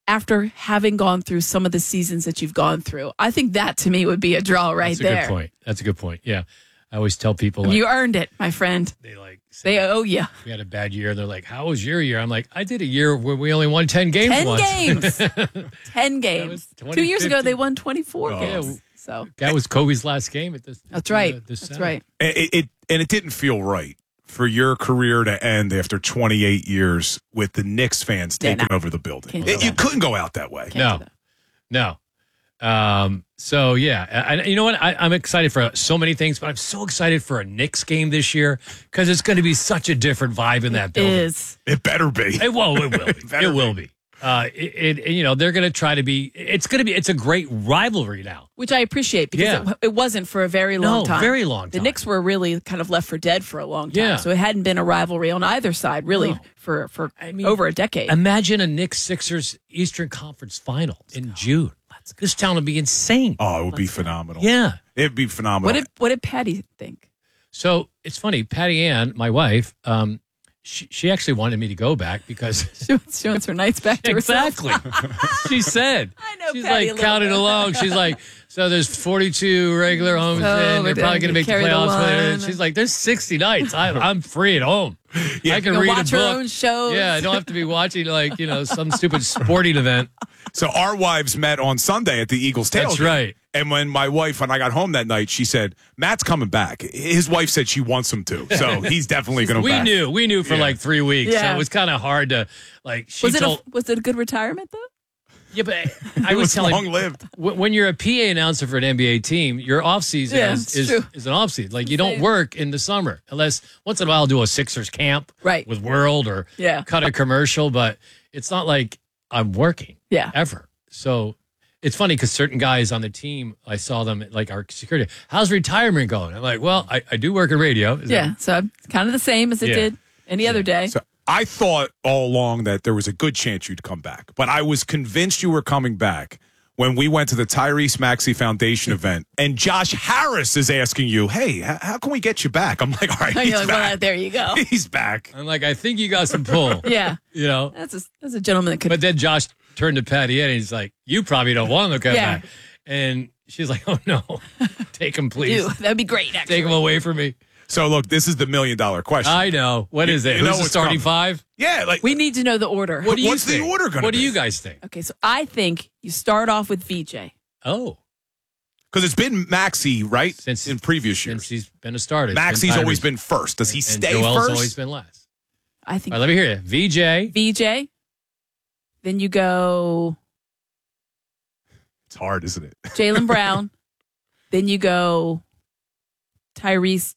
[SPEAKER 25] after having gone through some of the seasons that you've gone through. I think that to me would be a draw right there.
[SPEAKER 3] That's a good point. That's a good point. Yeah. I always tell people.
[SPEAKER 25] You earned it, my friend. They owe you.
[SPEAKER 3] We had a bad year. They're like, how was your year? I'm like, I did a year where we only won 10 games
[SPEAKER 25] 10
[SPEAKER 3] once.
[SPEAKER 25] games. 10 games. 2 years ago, they won 24 games. So
[SPEAKER 3] that was Kobe's last game at this.
[SPEAKER 25] That's right.
[SPEAKER 3] This
[SPEAKER 25] That's
[SPEAKER 3] Saturday.
[SPEAKER 25] right.
[SPEAKER 18] And it didn't feel right for your career to end after 28 years with the Knicks fans taking over the building. You couldn't go out that way.
[SPEAKER 3] No. So yeah, you know what? I'm excited for so many things, but I'm so excited for a Knicks game this year because it's going to be such a different vibe in that building.
[SPEAKER 25] It is.
[SPEAKER 18] It better be.
[SPEAKER 3] It will be. It will be. They're going to try to be. It's a great rivalry now,
[SPEAKER 25] Which I appreciate because it wasn't for a very long time.
[SPEAKER 3] very long time.
[SPEAKER 25] The Knicks were really kind of left for dead for a long time.
[SPEAKER 3] Yeah.
[SPEAKER 25] So it hadn't been a rivalry on either side really for over a decade.
[SPEAKER 3] Imagine a Knicks Sixers Eastern Conference Final in June. This town would be insane.
[SPEAKER 18] Oh, it would be phenomenal.
[SPEAKER 3] Yeah.
[SPEAKER 18] It'd be phenomenal.
[SPEAKER 25] What did Patty think?
[SPEAKER 3] So it's funny. Patty Ann, my wife, she actually wanted me to go back because
[SPEAKER 25] she wants her nights back to herself.
[SPEAKER 3] Exactly. She said.
[SPEAKER 25] I know
[SPEAKER 3] She's
[SPEAKER 25] Patty
[SPEAKER 3] like counting along. She's like, so there's 42 regular homes in. They're probably going to make the playoffs. She's like, there's 60 nights. I'm free at home. I can read
[SPEAKER 25] watch
[SPEAKER 3] a book.
[SPEAKER 25] her own shows.
[SPEAKER 3] Yeah, I don't have to be watching some stupid sporting event.
[SPEAKER 18] So our wives met on Sunday at the Eagles tailgate.
[SPEAKER 3] That's right.
[SPEAKER 18] And when I got home that night, she said, Matt's coming back. His wife said she wants him to. So he's definitely going to back.
[SPEAKER 3] We knew for like 3 weeks.
[SPEAKER 25] Yeah.
[SPEAKER 3] So it was kind of hard to
[SPEAKER 25] Was it a good retirement though?
[SPEAKER 3] Yeah, but I was telling
[SPEAKER 18] long-lived.
[SPEAKER 3] When you're a PA announcer for an NBA team, your off season is an off season. Like you don't work in the summer unless once in a while I'll do a Sixers camp with World or cut a commercial, but it's not like I'm working ever. So it's funny because certain guys on the team, I saw them like our security. How's retirement going? I'm like, well, I do work in radio.
[SPEAKER 25] So kind of the same as it did any other day.
[SPEAKER 18] So I thought all along that there was a good chance you'd come back, but I was convinced you were coming back when we went to the Tyrese Maxey Foundation event, and Josh Harris is asking you, hey, how can we get you back? I'm like, all right, he's back.
[SPEAKER 25] Well, there you go.
[SPEAKER 18] He's back.
[SPEAKER 3] I'm like, I think you got some pull.
[SPEAKER 25] Yeah.
[SPEAKER 3] That's
[SPEAKER 25] a gentleman that could.
[SPEAKER 3] But then Josh turned to Patty and he's like, you probably don't want him to come back. And she's like, oh, no. Take him, please.
[SPEAKER 25] Ew, that'd be great, actually.
[SPEAKER 3] Take him away from me.
[SPEAKER 18] So, look, this is the $1 million question.
[SPEAKER 3] I know. What is it? Who's the starting five?
[SPEAKER 18] Yeah.
[SPEAKER 25] We need to know the order.
[SPEAKER 18] What's the order going to be?
[SPEAKER 3] What do you guys think?
[SPEAKER 25] Okay, so I think you start off with VJ.
[SPEAKER 3] Oh.
[SPEAKER 18] Because it's been Maxey, right? In previous years.
[SPEAKER 3] Since he's been a starter.
[SPEAKER 18] Maxey's always been first. Does he stay
[SPEAKER 3] Joel's
[SPEAKER 18] first?
[SPEAKER 3] Always been last.
[SPEAKER 25] I think.
[SPEAKER 3] All right, let me hear you.
[SPEAKER 25] VJ. Then you go.
[SPEAKER 18] It's hard, isn't it?
[SPEAKER 25] Jaylen Brown. Then you go Tyrese,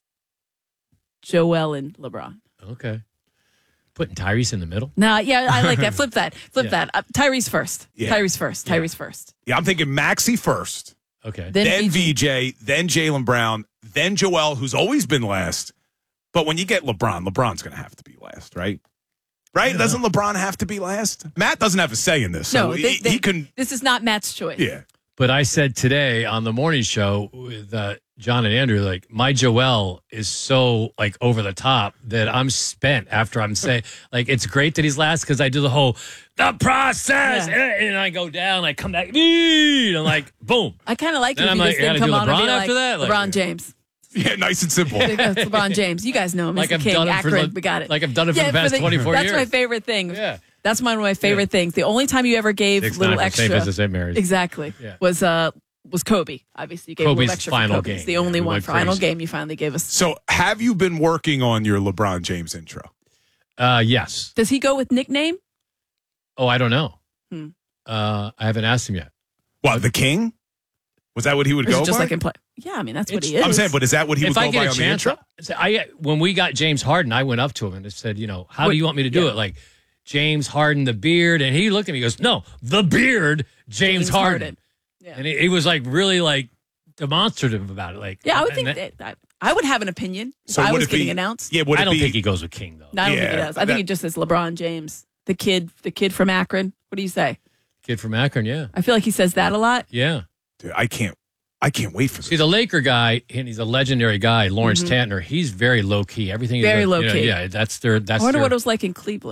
[SPEAKER 25] Joel, and LeBron.
[SPEAKER 3] Okay. Putting Tyrese in the middle?
[SPEAKER 25] No, yeah, I like that. Flip that. That. Tyrese first.
[SPEAKER 18] Yeah.
[SPEAKER 25] Tyrese first. Tyrese first.
[SPEAKER 18] Yeah, I'm thinking Maxey first.
[SPEAKER 3] Okay.
[SPEAKER 25] Then
[SPEAKER 18] VJ, then Jaylen Brown, then Joel, who's always been last. But when you get LeBron's going to have to be last, right? Right? Doesn't LeBron have to be last? Matt doesn't have a say in this. So
[SPEAKER 25] no,
[SPEAKER 18] he can.
[SPEAKER 25] This is not Matt's choice.
[SPEAKER 18] Yeah.
[SPEAKER 3] But I said today on the morning show with John and Andrew, like my Joel is so like over the top that I'm spent after I'm saying like it's great that he's last because I do the whole the process and I go down, I come back, and I'm like boom.
[SPEAKER 25] I kind of like it.
[SPEAKER 3] Then
[SPEAKER 25] If
[SPEAKER 3] I'm
[SPEAKER 25] you
[SPEAKER 3] like,
[SPEAKER 25] just didn't
[SPEAKER 3] gotta
[SPEAKER 25] come
[SPEAKER 3] do
[SPEAKER 25] on and
[SPEAKER 3] LeBron
[SPEAKER 25] be
[SPEAKER 3] after
[SPEAKER 25] like,
[SPEAKER 3] that? Like,
[SPEAKER 25] LeBron James.
[SPEAKER 18] Yeah, nice and simple.
[SPEAKER 25] It's LeBron James. You guys know him.
[SPEAKER 3] Like
[SPEAKER 25] He's
[SPEAKER 3] I've
[SPEAKER 25] the king.
[SPEAKER 3] done it
[SPEAKER 25] Akron, we got it.
[SPEAKER 3] Like I've done it for the past 24 years.
[SPEAKER 25] That's my favorite thing.
[SPEAKER 3] Yeah.
[SPEAKER 25] That's one of my favorite things. The only time you ever gave
[SPEAKER 3] 6'9"
[SPEAKER 25] little
[SPEAKER 3] for
[SPEAKER 25] extra.
[SPEAKER 3] St. Vincent St. Mary's.
[SPEAKER 25] Exactly.
[SPEAKER 3] Yeah.
[SPEAKER 25] Was Kobe. Obviously, you gave a
[SPEAKER 3] Kobe's
[SPEAKER 25] little extra
[SPEAKER 3] final
[SPEAKER 25] for Kobe.
[SPEAKER 3] game.
[SPEAKER 25] It's the only
[SPEAKER 3] we
[SPEAKER 25] one
[SPEAKER 3] went
[SPEAKER 25] final
[SPEAKER 3] crazy.
[SPEAKER 25] game you finally gave us.
[SPEAKER 18] So have you been working on your LeBron James intro?
[SPEAKER 3] Yes.
[SPEAKER 25] Does he go with nickname?
[SPEAKER 3] Oh, I don't know.
[SPEAKER 25] Hmm.
[SPEAKER 3] I haven't asked him yet.
[SPEAKER 18] What, the King? Was that what he would
[SPEAKER 25] Is
[SPEAKER 18] go
[SPEAKER 25] it just
[SPEAKER 18] by?
[SPEAKER 25] like in play? Yeah, I mean that's what he is.
[SPEAKER 18] I'm saying, but is that what he would go by on the intro?
[SPEAKER 3] When we got James Harden, I went up to him and I said, how do you want me to do it? Like James Harden, the beard. And he looked at me and goes, no, the beard, James Harden.
[SPEAKER 25] Yeah.
[SPEAKER 3] And he was like really like demonstrative about it. Like,
[SPEAKER 25] Yeah, I would think that I would have an opinion if
[SPEAKER 18] So
[SPEAKER 25] I
[SPEAKER 18] would
[SPEAKER 25] was
[SPEAKER 18] it be-
[SPEAKER 25] getting announced.
[SPEAKER 18] Yeah, would
[SPEAKER 3] I
[SPEAKER 18] it
[SPEAKER 3] don't
[SPEAKER 18] be,
[SPEAKER 3] think he goes with King though.
[SPEAKER 25] No, I don't think he
[SPEAKER 18] Yeah,
[SPEAKER 25] does. I think he just says LeBron James, the kid from Akron. What do you say?
[SPEAKER 3] Kid from Akron, yeah.
[SPEAKER 25] I feel like he says that a lot.
[SPEAKER 3] Yeah.
[SPEAKER 18] Dude, I can't wait for this.
[SPEAKER 3] See, the Laker guy, and he's a legendary guy, Lawrence Tantner, he's very low key. Everything
[SPEAKER 25] Very
[SPEAKER 3] is
[SPEAKER 25] low key.
[SPEAKER 3] Yeah, that's
[SPEAKER 25] I wonder
[SPEAKER 3] their,
[SPEAKER 25] what it was like in Cleveland.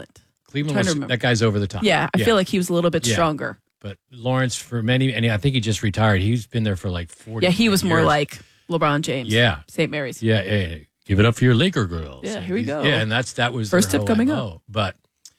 [SPEAKER 3] Cleveland
[SPEAKER 25] Trying to
[SPEAKER 3] was,
[SPEAKER 25] remember.
[SPEAKER 3] that guy's over the top.
[SPEAKER 25] Yeah, I feel like he was a little bit
[SPEAKER 3] Yeah.
[SPEAKER 25] stronger.
[SPEAKER 3] But Lawrence, for many, and I think he just retired. He's been there for like 40
[SPEAKER 25] Yeah, he was more
[SPEAKER 3] years.
[SPEAKER 25] like LeBron James.
[SPEAKER 3] Yeah.
[SPEAKER 25] St. Mary's.
[SPEAKER 3] Yeah, hey, give it up for your Laker girls.
[SPEAKER 25] Yeah, here we go.
[SPEAKER 3] Yeah, and that was
[SPEAKER 25] First
[SPEAKER 3] their
[SPEAKER 25] tip
[SPEAKER 3] whole
[SPEAKER 25] coming
[SPEAKER 3] MO.
[SPEAKER 25] up.
[SPEAKER 3] But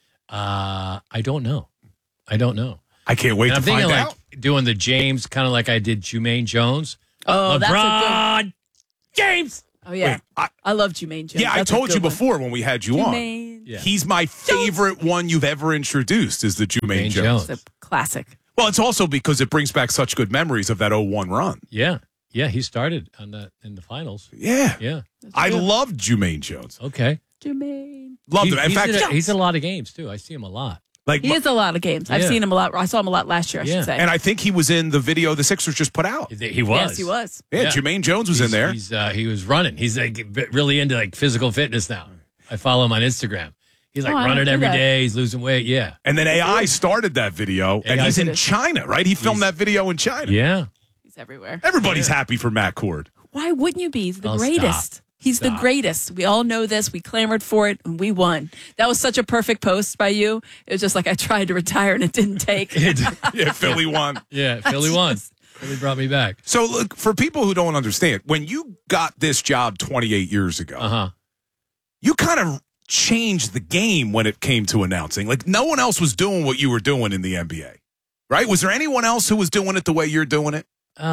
[SPEAKER 3] I don't know. I don't know.
[SPEAKER 18] I can't wait
[SPEAKER 3] And
[SPEAKER 18] to
[SPEAKER 3] I'm thinking
[SPEAKER 18] find
[SPEAKER 3] like
[SPEAKER 18] out.
[SPEAKER 3] doing the James, kind of like I did Jermaine Jones.
[SPEAKER 25] Oh, that's a
[SPEAKER 3] LeBron James.
[SPEAKER 25] Oh, yeah.
[SPEAKER 18] Wait,
[SPEAKER 25] I love Jermaine Jones.
[SPEAKER 18] Yeah, I
[SPEAKER 25] That's a
[SPEAKER 18] told
[SPEAKER 25] good
[SPEAKER 18] you
[SPEAKER 25] one.
[SPEAKER 18] before when we had you
[SPEAKER 25] Jermaine.
[SPEAKER 18] on. He's my favorite one you've ever introduced is the Jermaine Jones.
[SPEAKER 25] It's a classic.
[SPEAKER 18] Well, it's also because it brings back such good memories of that 01 run.
[SPEAKER 3] Yeah. Yeah, he started on that in the finals.
[SPEAKER 18] Yeah.
[SPEAKER 3] Yeah.
[SPEAKER 18] I loved Jermaine Jones.
[SPEAKER 3] Okay.
[SPEAKER 25] Jermaine.
[SPEAKER 18] Loved him. In fact,
[SPEAKER 3] he's in a lot of games too. I see him a lot.
[SPEAKER 18] like
[SPEAKER 25] He is a lot of games. I've
[SPEAKER 3] Yeah.
[SPEAKER 25] seen him a lot. I saw him a lot last year, I
[SPEAKER 3] Yeah.
[SPEAKER 25] should say.
[SPEAKER 18] and I think he was in the video the Sixers just put out.
[SPEAKER 3] He was.
[SPEAKER 25] Yes, he was.
[SPEAKER 18] Yeah, Jermaine Jones was in there.
[SPEAKER 3] He was running. He's like really into like physical fitness now. I follow him on Instagram. He's like
[SPEAKER 25] Oh, I
[SPEAKER 3] running
[SPEAKER 25] don't do
[SPEAKER 3] every
[SPEAKER 25] that.
[SPEAKER 3] day. He's losing weight. Yeah.
[SPEAKER 18] And then AI started that video, and
[SPEAKER 3] AI
[SPEAKER 18] he's in
[SPEAKER 3] did it.
[SPEAKER 18] China, right? He filmed that video in China.
[SPEAKER 3] Yeah.
[SPEAKER 25] He's everywhere.
[SPEAKER 18] Everybody's happy for Matt Cord.
[SPEAKER 25] Why wouldn't you be? He's the
[SPEAKER 3] Oh,
[SPEAKER 25] greatest.
[SPEAKER 3] stop.
[SPEAKER 25] He's the
[SPEAKER 3] Stop.
[SPEAKER 25] greatest. We all know this. We clamored for it, and we won. That was such a perfect post by you. It was just like I tried to retire, and it didn't take.
[SPEAKER 18] Yeah, Philly won.
[SPEAKER 3] Yeah, Philly won. Philly brought me back.
[SPEAKER 18] So, look, for people who don't understand, when you got this job 28 years ago, you kind of changed the game when it came to announcing. Like, no one else was doing what you were doing in the NBA, right? Was there anyone else who was doing it the way you're doing it?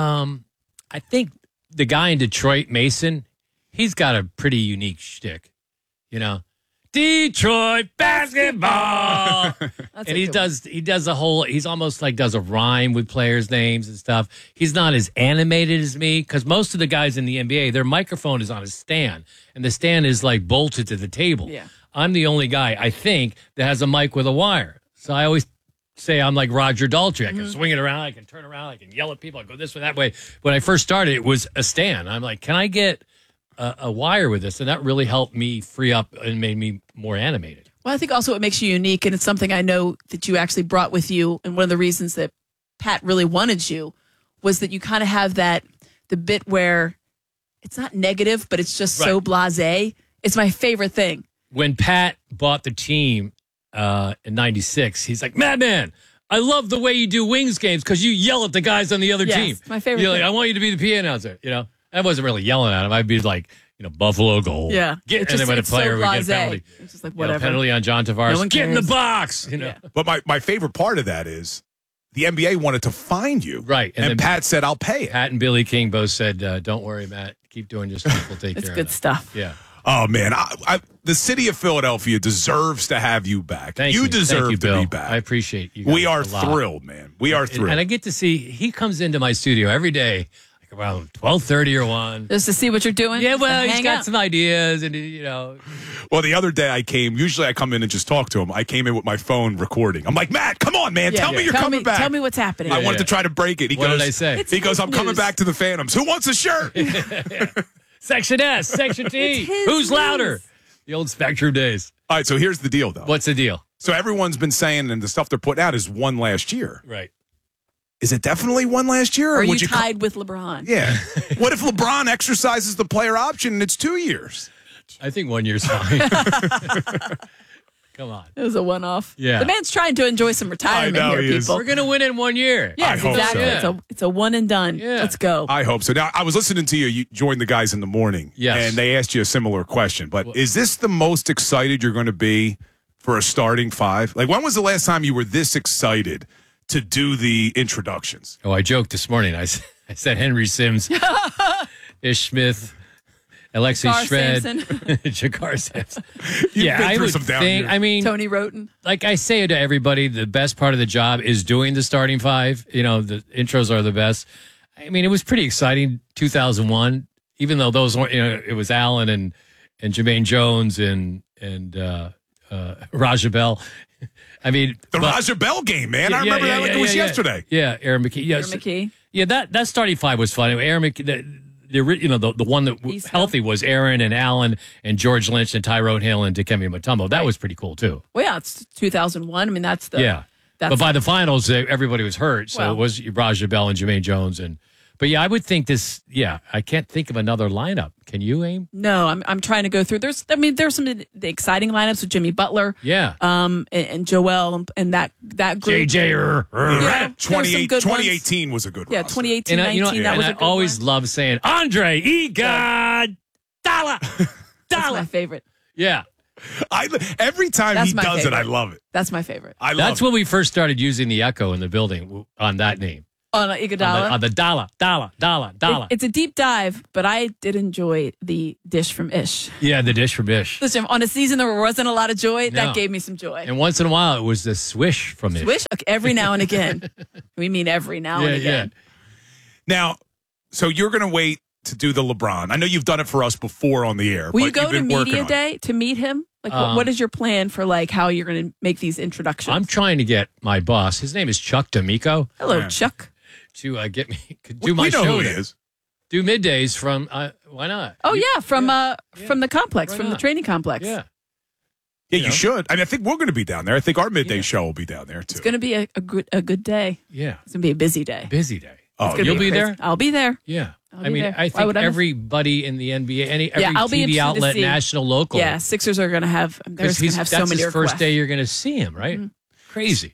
[SPEAKER 3] I think the guy in Detroit, Mason, he's got a pretty unique shtick. You know, Detroit basketball, and he does a whole. He's almost like does a rhyme with players' names and stuff. He's not as animated as me because most of the guys in the NBA, their microphone is on a stand, and the stand is like bolted to the table.
[SPEAKER 25] Yeah.
[SPEAKER 3] I'm the only guy I think that has a mic with a wire. So I always say I'm like Roger Daltrey. I can swing it around, I can turn around, I can yell at people, I go this way, that way. When I first started, it was a stand. I'm like, can I get a wire with this? And that really helped me free up and made me more animated.
[SPEAKER 25] Well, I think also it makes you unique, and it's something I know that you actually brought with you. And one of the reasons that Pat really wanted you was that you kind of have the bit where it's not negative, but it's just so blasé. It's my favorite thing.
[SPEAKER 3] When Pat bought the team in 96, he's like, Madman, I love the way you do Wings games because you yell at the guys on the other
[SPEAKER 25] Yes,
[SPEAKER 3] team.
[SPEAKER 25] my favorite
[SPEAKER 3] You're like,
[SPEAKER 25] thing.
[SPEAKER 3] I want you to be the PA announcer. You know, I wasn't really yelling at him. I'd be like, Buffalo goal.
[SPEAKER 25] Yeah.
[SPEAKER 3] Get,
[SPEAKER 25] It's
[SPEAKER 3] and
[SPEAKER 25] just-
[SPEAKER 3] then when a
[SPEAKER 25] it's so
[SPEAKER 3] player would get a
[SPEAKER 25] blasé.
[SPEAKER 3] penalty.
[SPEAKER 25] It's just like,
[SPEAKER 3] You know,
[SPEAKER 25] whatever.
[SPEAKER 3] penalty on John Tavares.
[SPEAKER 25] No one
[SPEAKER 3] Get in the
[SPEAKER 25] cares.
[SPEAKER 3] box. You know.
[SPEAKER 25] Yeah.
[SPEAKER 18] But my favorite part of that is the NBA wanted to find you.
[SPEAKER 3] Right.
[SPEAKER 18] And
[SPEAKER 3] then
[SPEAKER 18] Pat said, I'll pay it.
[SPEAKER 3] Pat and Billy King both said, don't worry, Matt. Keep doing your stuff. We'll take
[SPEAKER 25] It's
[SPEAKER 3] care
[SPEAKER 25] good
[SPEAKER 3] of that.
[SPEAKER 25] stuff.
[SPEAKER 3] Yeah.
[SPEAKER 18] Oh, man. The city of Philadelphia deserves to have you back.
[SPEAKER 3] Thank
[SPEAKER 18] you deserve
[SPEAKER 3] Thank you,
[SPEAKER 18] to
[SPEAKER 3] Bill.
[SPEAKER 18] be back.
[SPEAKER 3] I appreciate you guys
[SPEAKER 18] We are
[SPEAKER 3] a lot.
[SPEAKER 18] thrilled, man. We are thrilled.
[SPEAKER 3] And I get to see, he comes into my studio every day, like around 12:30 or 1.
[SPEAKER 25] Just to see what you're doing?
[SPEAKER 3] Yeah, well,
[SPEAKER 25] And
[SPEAKER 3] he's
[SPEAKER 25] hang
[SPEAKER 3] got
[SPEAKER 25] out.
[SPEAKER 3] some ideas and,
[SPEAKER 18] Well, the other day I came, usually I come in and just talk to him. I came in with my phone recording. I'm like, Matt, come on, man.
[SPEAKER 25] Yeah.
[SPEAKER 18] Tell me you're coming back.
[SPEAKER 25] Tell me what's happening.
[SPEAKER 18] I wanted to try to break it. He
[SPEAKER 3] What
[SPEAKER 18] goes,
[SPEAKER 3] did I say?
[SPEAKER 25] It's
[SPEAKER 18] He goes,
[SPEAKER 25] his
[SPEAKER 18] I'm coming
[SPEAKER 25] news.
[SPEAKER 18] back to the Phantoms. Who wants a shirt?
[SPEAKER 3] Section S, Section T.
[SPEAKER 25] his
[SPEAKER 3] Who's louder?
[SPEAKER 25] news.
[SPEAKER 3] The old Spectrum days.
[SPEAKER 18] All right, so here's the deal, though.
[SPEAKER 3] What's the deal?
[SPEAKER 18] So everyone's been saying, and the stuff they're putting out is one last year.
[SPEAKER 3] Right.
[SPEAKER 18] Is it definitely one last year?
[SPEAKER 25] Or are you
[SPEAKER 18] would you
[SPEAKER 25] tied with LeBron?
[SPEAKER 18] Yeah. What if LeBron exercises the player option and it's 2 years?
[SPEAKER 3] I think 1 year's fine. Come on.
[SPEAKER 25] It was a one-off.
[SPEAKER 3] Yeah.
[SPEAKER 25] The man's trying to enjoy some retirement
[SPEAKER 18] I know
[SPEAKER 25] here,
[SPEAKER 18] he is.
[SPEAKER 25] people.
[SPEAKER 3] We're going to win in 1 year.
[SPEAKER 25] Yes,
[SPEAKER 18] I hope
[SPEAKER 25] exactly.
[SPEAKER 18] so.
[SPEAKER 25] It's a one and done.
[SPEAKER 3] Yeah.
[SPEAKER 25] Let's go.
[SPEAKER 18] I hope so. Now, I was listening to you. You joined the guys in the morning.
[SPEAKER 3] Yes.
[SPEAKER 18] And they asked you a similar question. But is this the most excited you're going to be for a starting five? Like, when was the last time you were this excited to do the introductions?
[SPEAKER 3] Oh, I joked this morning. I said Henry Sims, Ish Smith, Alexei
[SPEAKER 25] Jakar
[SPEAKER 3] Shred,
[SPEAKER 25] Sampson.
[SPEAKER 3] Jakar Sampson.
[SPEAKER 18] You've been
[SPEAKER 3] I
[SPEAKER 18] through
[SPEAKER 3] would
[SPEAKER 18] some down
[SPEAKER 3] think.
[SPEAKER 18] years.
[SPEAKER 3] I mean,
[SPEAKER 25] Tony Roten.
[SPEAKER 3] like I say to everybody, the best part of the job is doing the starting five. You know, the intros are the best. I mean, it was pretty exciting. 2001, even though those weren't. You know, it was Allen and Jermaine Jones and Raja Bell. I mean,
[SPEAKER 18] The Raja Bell game, man. I remember that like it was yesterday.
[SPEAKER 3] Yeah, Aaron McKee. Yes.
[SPEAKER 25] Aaron McKee.
[SPEAKER 3] Yeah, that starting five was fun. Aaron McKee, the one that was
[SPEAKER 25] East
[SPEAKER 3] healthy was Aaron and Allen and George Lynch and Tyrone Hill and Dikembe Mutombo. That was pretty cool too.
[SPEAKER 25] Well, yeah, it's 2001. I mean, that's the.
[SPEAKER 3] Yeah.
[SPEAKER 25] That's
[SPEAKER 3] But by the finals, everybody was hurt. So
[SPEAKER 25] Well-
[SPEAKER 3] it was Raja Bell and Jermaine Jones. But yeah, I would think this. Yeah, I can't think of another lineup. Can you, Aim?
[SPEAKER 25] No, I'm trying to go through. There's some of the exciting lineups with Jimmy Butler.
[SPEAKER 3] Yeah.
[SPEAKER 25] And Joel and that group.
[SPEAKER 3] JJ.
[SPEAKER 25] Yeah,
[SPEAKER 18] 2018 was a good one.
[SPEAKER 25] Yeah, 2018, 19. That was a good
[SPEAKER 3] I always love saying Andre Iguodala.
[SPEAKER 25] That's my favorite.
[SPEAKER 3] Yeah.
[SPEAKER 18] Every time
[SPEAKER 25] That's
[SPEAKER 18] he
[SPEAKER 25] my
[SPEAKER 18] does
[SPEAKER 25] favorite.
[SPEAKER 18] it, I love it.
[SPEAKER 25] That's my favorite.
[SPEAKER 3] That's when we first started using the echo in the building on that name.
[SPEAKER 25] On Iguodala.
[SPEAKER 3] On the Dala.
[SPEAKER 25] It's a deep dive, but I did enjoy the dish from Ish.
[SPEAKER 3] Yeah, the dish from Ish.
[SPEAKER 25] Listen, on a season there wasn't a lot of joy,
[SPEAKER 3] No.
[SPEAKER 25] that gave me some joy.
[SPEAKER 3] And once in a while, it was the swish from Ish.
[SPEAKER 25] Swish? Okay, every now and again. We mean every now and again.
[SPEAKER 18] Now, so you're going to wait to do the LeBron. I know you've done it for us before on the air.
[SPEAKER 25] Will you
[SPEAKER 18] but
[SPEAKER 25] go
[SPEAKER 18] you've
[SPEAKER 25] to
[SPEAKER 18] been working
[SPEAKER 25] media
[SPEAKER 18] on it.
[SPEAKER 25] day to meet him? Like, what is your plan for like how you're going to make these introductions?
[SPEAKER 3] I'm trying to get my boss. His name is Chuck D'Amico.
[SPEAKER 25] Hello, Chuck.
[SPEAKER 3] To get me do my
[SPEAKER 18] we know
[SPEAKER 3] show.
[SPEAKER 18] who he
[SPEAKER 3] there.
[SPEAKER 18] is.
[SPEAKER 3] Do middays from. Why not?
[SPEAKER 25] Oh yeah, from the complex, from the training complex.
[SPEAKER 3] Yeah.
[SPEAKER 18] Yeah, you should. I think we're going to be down there. I think our midday show will be down there too.
[SPEAKER 25] It's going to be a good day.
[SPEAKER 3] Yeah,
[SPEAKER 25] it's going to be a busy day.
[SPEAKER 3] Busy day.
[SPEAKER 18] Oh,
[SPEAKER 25] It's gonna
[SPEAKER 3] you'll be
[SPEAKER 25] crazy.
[SPEAKER 3] there.
[SPEAKER 25] I'll be there.
[SPEAKER 3] Yeah.
[SPEAKER 25] I'll be
[SPEAKER 3] I mean,
[SPEAKER 25] there.
[SPEAKER 3] I
[SPEAKER 25] Why
[SPEAKER 3] think
[SPEAKER 25] would I miss-
[SPEAKER 3] everybody in the NBA, every
[SPEAKER 25] I'll be
[SPEAKER 3] TV
[SPEAKER 25] interested to
[SPEAKER 3] outlet,
[SPEAKER 25] see.
[SPEAKER 3] national, local.
[SPEAKER 25] Yeah, Sixers are going to have. They're
[SPEAKER 3] Because
[SPEAKER 25] going to have so
[SPEAKER 3] that's
[SPEAKER 25] many
[SPEAKER 3] his
[SPEAKER 25] requests.
[SPEAKER 3] first day you're going to see him, right? Crazy.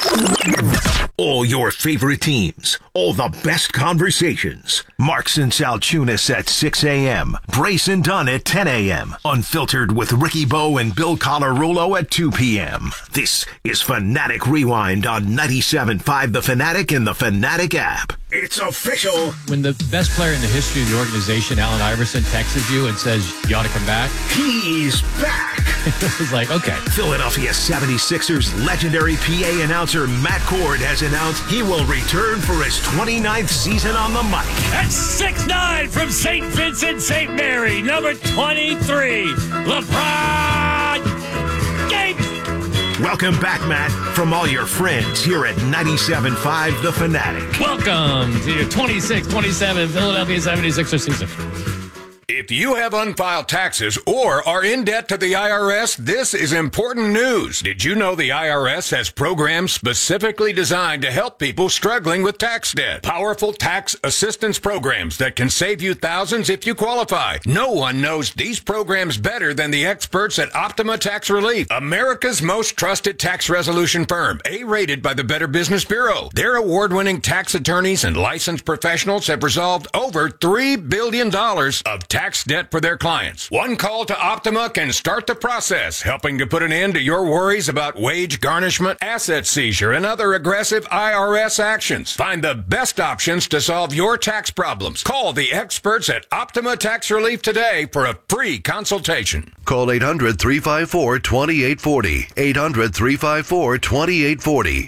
[SPEAKER 4] All your favorite teams, all the best conversations. Marks and Salchunas at 6 a.m. Brace and Dunn at 10 a.m. Unfiltered with Ricky Bo and Bill Colarulo at 2 p.m. This is Fanatic Rewind on 97.5 The Fanatic and the Fanatic app. It's official.
[SPEAKER 3] When the best player in the history of the organization, Allen Iverson, texts you and says, you ought to come back.
[SPEAKER 4] He's back.
[SPEAKER 3] It was like, okay.
[SPEAKER 4] Philadelphia 76ers legendary PA announcer Matt Cord has announced he will return for his 29th season on the mic.
[SPEAKER 1] That's 6'9" from St. Vincent, St. Mary, number 23, LeBron James.
[SPEAKER 4] Welcome back, Matt, from all your friends here at 97.5 The Fanatic.
[SPEAKER 3] Welcome to your 26-27 Philadelphia 76ers season.
[SPEAKER 2] If you have unfiled taxes or are in debt to the IRS, this is important news. Did you know the IRS has programs specifically designed to help people struggling with tax debt? Powerful tax assistance programs that can save you thousands if you qualify. No one knows these programs better than the experts at Optima Tax Relief, America's most trusted tax resolution firm, A-rated by the Better Business Bureau. Their award-winning tax attorneys and licensed professionals have resolved over $3 billion of tax debt for their clients. One call to Optima can start the process, helping to put an end to your worries about wage garnishment, asset seizure, and other aggressive IRS actions. Find the best options to solve your tax problems. Call the experts at Optima Tax Relief today for a free consultation.
[SPEAKER 6] Call 800-354-2840. 800-354-2840.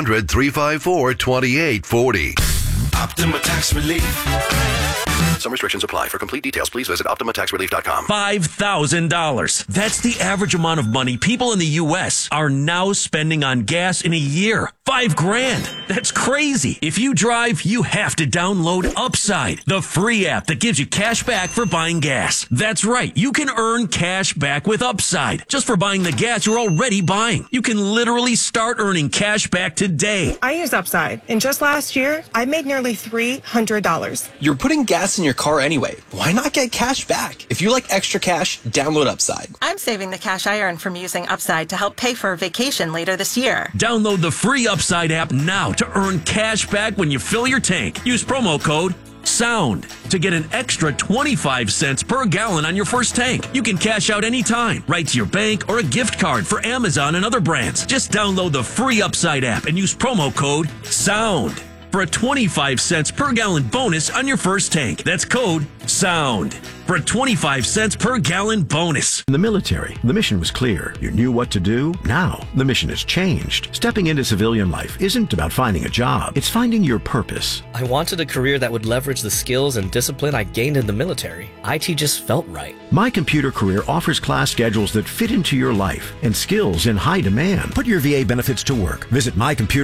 [SPEAKER 6] 800-354-2840.
[SPEAKER 4] Optima Tax Relief.
[SPEAKER 15] Some restrictions apply. For complete details, please visit OptimaTaxRelief.com.
[SPEAKER 7] $5,000. That's the average amount of money people in the U.S. are now spending on gas in a year. $5,000. That's crazy. If you drive, you have to download Upside, the free app that gives you cash back for buying gas. That's right. You can earn cash back with Upside just for buying the gas you're already buying. You can literally start earning cash back today.
[SPEAKER 8] I use Upside, and just last year, I made nearly $300.
[SPEAKER 9] You're putting gas in your car anyway. Why not get cash back? If you like extra cash, download Upside.
[SPEAKER 8] I'm saving the cash I earn from using Upside to help pay for a vacation later this year.
[SPEAKER 7] Download the free Upside app now to earn cash back when you fill your tank. Use promo code SOUND to get an extra 25 cents per gallon on your first tank. You can cash out anytime, right to your bank or a gift card for Amazon and other brands. Just download the free Upside app and use promo code SOUND for a 25 cents per gallon bonus on your first tank. That's code SOUND for a 25 cents per gallon bonus.
[SPEAKER 27] In the military, the mission was clear. You knew what to do. Now, the mission has changed. Stepping into civilian life isn't about finding a job. It's finding your purpose.
[SPEAKER 28] I wanted a career that would leverage the skills and discipline I gained in the military. IT just felt right.
[SPEAKER 27] My Computer Career offers class schedules that fit into your life and skills in high demand. Put your VA benefits to work. Visit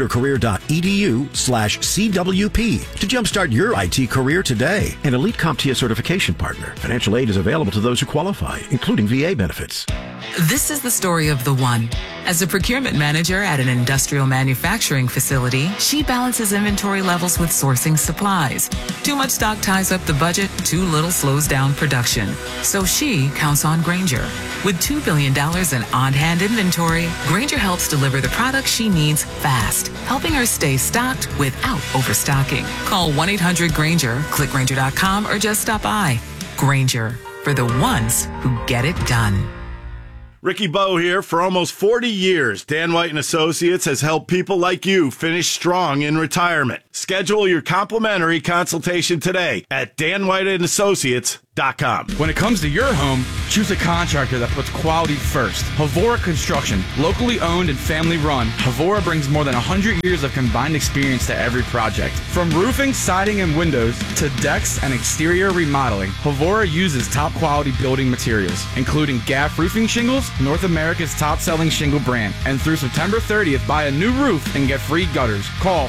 [SPEAKER 27] mycomputercareer.edu/CWP to jumpstart your IT career today. An elite CompTIA certification partner. Financial aid is available to those who qualify, including VA benefits.
[SPEAKER 6] This is the story of the one. As a procurement manager at an industrial manufacturing facility, she balances inventory levels with sourcing supplies. Too much stock ties up the budget, too little slows down production. So she counts on Grainger. With $2 billion in on-hand inventory, Grainger helps deliver the products she needs fast, helping her stay stocked without overstocking. Call 1-800-GRAINGER, click Grainger.com, or just stop by. Grainger, for the ones who get it done.
[SPEAKER 10] Ricky Bowe here. For almost 40 years, Dan White & Associates has helped people like you finish strong in retirement. Schedule your complimentary consultation today at danwhiteandassociates.com.
[SPEAKER 11] When it comes to your home, choose a contractor that puts quality first. Havora Construction, locally owned and family run, Havora brings more than 100 years of combined experience to every project. From roofing, siding, and windows to decks and exterior remodeling, Havora uses top quality building materials, including GAF roofing shingles, North America's top-selling shingle brand. And through September 30th, buy a new roof and get free gutters. Call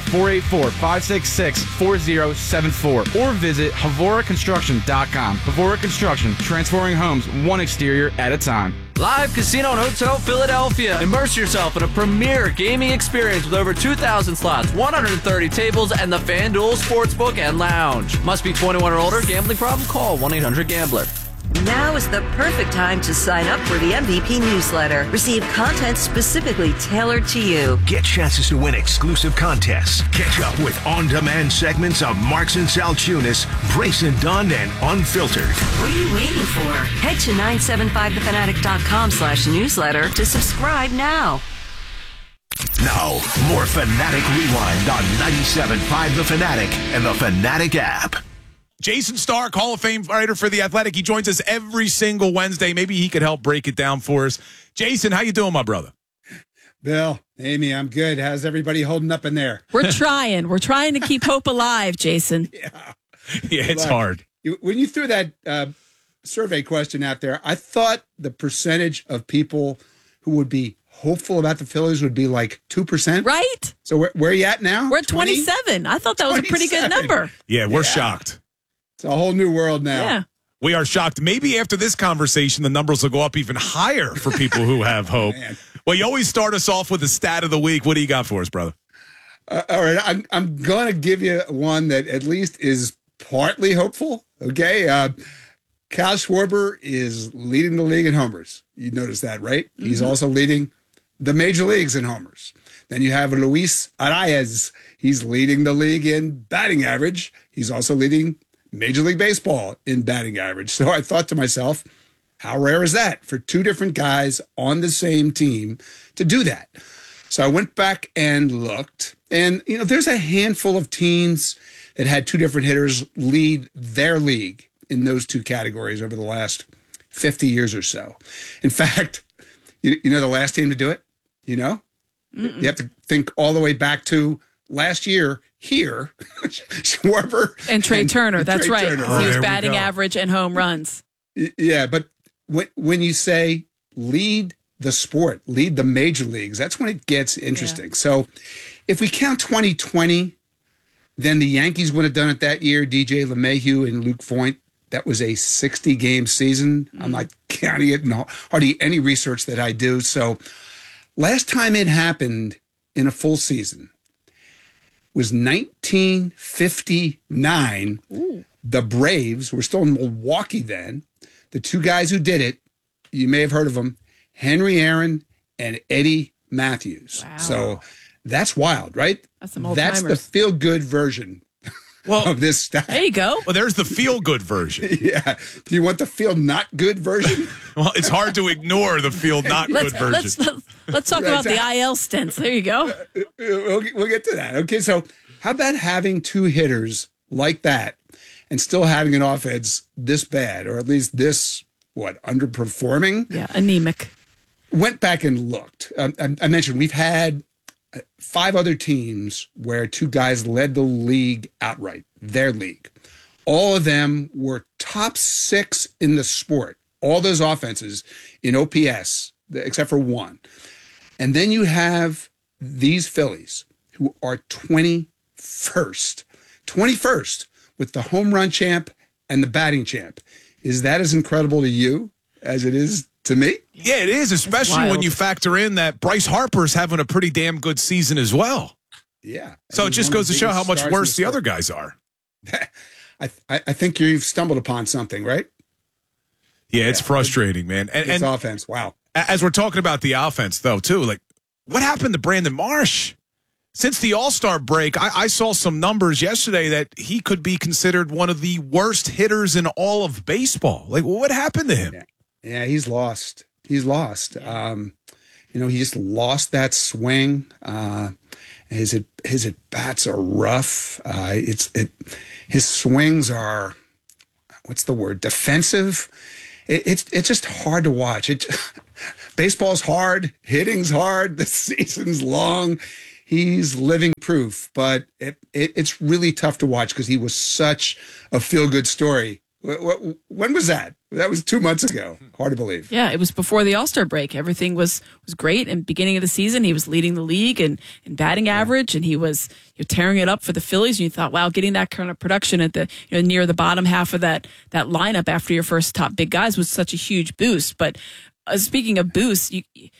[SPEAKER 11] 484-566-4074 or visit HavoraConstruction.com. Havora Construction, transforming homes one exterior at a time.
[SPEAKER 12] Live Casino and Hotel Philadelphia. Immerse yourself in a premier gaming experience with over 2,000 slots, 130 tables, and the FanDuel Sportsbook and Lounge. Must be 21 or older. Gambling problem? Call 1-800-GAMBLER.
[SPEAKER 5] Now is the perfect time to sign up for the MVP newsletter. Receive content specifically tailored to you.
[SPEAKER 4] Get chances to win exclusive contests. Catch up with on-demand segments of Marks and Salchunas, Brace and Dunn, and Unfiltered.
[SPEAKER 5] What are you waiting for? Head to 975thefanatic.com/newsletter to subscribe now.
[SPEAKER 4] Now, more Fanatic Rewind on 97.5 The Fanatic and the Fanatic app.
[SPEAKER 18] Jason Stark, Hall of Fame writer for The Athletic. He joins us every single Wednesday. Maybe he could help break it down for us. Jason, how you doing, my brother?
[SPEAKER 13] Bill, Amy, I'm good. How's everybody holding up in there?
[SPEAKER 25] We're trying. We're trying to keep hope alive, Jason.
[SPEAKER 18] Yeah, it's hard.
[SPEAKER 13] When you threw that survey question out there, I thought the percentage of people who would be hopeful about the Phillies would be like 2%.
[SPEAKER 25] Right?
[SPEAKER 13] So where are you at now?
[SPEAKER 25] We're at 27. I thought that was a pretty good number.
[SPEAKER 18] Yeah, we're shocked.
[SPEAKER 13] It's a whole new world now.
[SPEAKER 25] Yeah.
[SPEAKER 18] We are shocked. Maybe after this conversation, the numbers will go up even higher for people who have hope. Well, you always start us off with the stat of the week. What do you got for us, brother?
[SPEAKER 13] All right. I'm going to give you one that at least is partly hopeful. Okay. Kyle Schwarber is leading the league in homers. You notice that, right? Mm-hmm. He's also leading the major leagues in homers. Then you have Luis Arias. He's leading the league in batting average. He's also leading Major League Baseball in batting average. So I thought to myself, how rare is that for two different guys on the same team to do that? So I went back and looked, and there's a handful of teams that had two different hitters lead their league in those two categories over the last 50 years or so. In fact, you know the last team to do it? You have to think all the way back to last year here, Schwarber
[SPEAKER 25] and Trey Turner. That's
[SPEAKER 13] Trey
[SPEAKER 25] right.
[SPEAKER 13] Turner.
[SPEAKER 25] He was batting average and home runs.
[SPEAKER 13] Yeah, but when you say lead the sport, lead the major leagues, that's when it gets interesting. Yeah. So if we count 2020, then the Yankees would have done it that year. DJ LeMahieu and Luke Voit. That was a 60-game season. Mm-hmm. I'm not counting it, and hardly any research that I do. So last time it happened in a full season was 1959. Ooh. The Braves were still in Milwaukee then. The two guys who did it, you may have heard of them, Henry Aaron and Eddie Matthews. Wow. So that's wild, right?
[SPEAKER 25] That's some old-timers.
[SPEAKER 13] That's the feel-good version of this stat.
[SPEAKER 25] There you go.
[SPEAKER 18] Well, there's the feel-good version.
[SPEAKER 13] Yeah. Do you want the feel-not-good version?
[SPEAKER 18] Well, it's hard to ignore the feel-not-good version.
[SPEAKER 25] Let's talk about the IL stints. There you go.
[SPEAKER 13] We'll get to that. Okay, so how about having two hitters like that and still having an offense this bad, or at least this, underperforming?
[SPEAKER 25] Yeah, anemic.
[SPEAKER 13] Went back and looked. I mentioned we've had 5 other teams where two guys led the league outright, their league. All of them were top 6 in the sport, all those offenses in OPS, except for one. And then you have these Phillies who are 21st with the home run champ and the batting champ. Is that as incredible to you as it is to me.
[SPEAKER 18] Yeah, it is, especially when you factor in that Bryce Harper's having a pretty damn good season as well.
[SPEAKER 13] Yeah.
[SPEAKER 18] So it just goes to show how much worse the other guys are.
[SPEAKER 13] I think you've stumbled upon something, right?
[SPEAKER 18] Yeah, it's frustrating, man.
[SPEAKER 13] And offense, wow.
[SPEAKER 18] As we're talking about the offense, though, too, like, what happened to Brandon Marsh? Since the All-Star break, I saw some numbers yesterday that he could be considered one of the worst hitters in all of baseball. Like, what happened to him?
[SPEAKER 13] Yeah, he's lost. He's lost. He just lost that swing. His at-bats are rough. His swings are, what's the word, defensive. It's just hard to watch. Baseball's hard, hitting's hard, the season's long. He's living proof, but it's really tough to watch because he was such a feel-good story. When was that? That was 2 months ago. Hard to believe.
[SPEAKER 25] Yeah, it was before the All-Star break. Everything was great. And beginning of the season, he was leading the league in batting average, and he was tearing it up for the Phillies. And you thought, wow, getting that kind of production at the near the bottom half of that lineup after your first top big guys was such a huge boost. But speaking of boosts,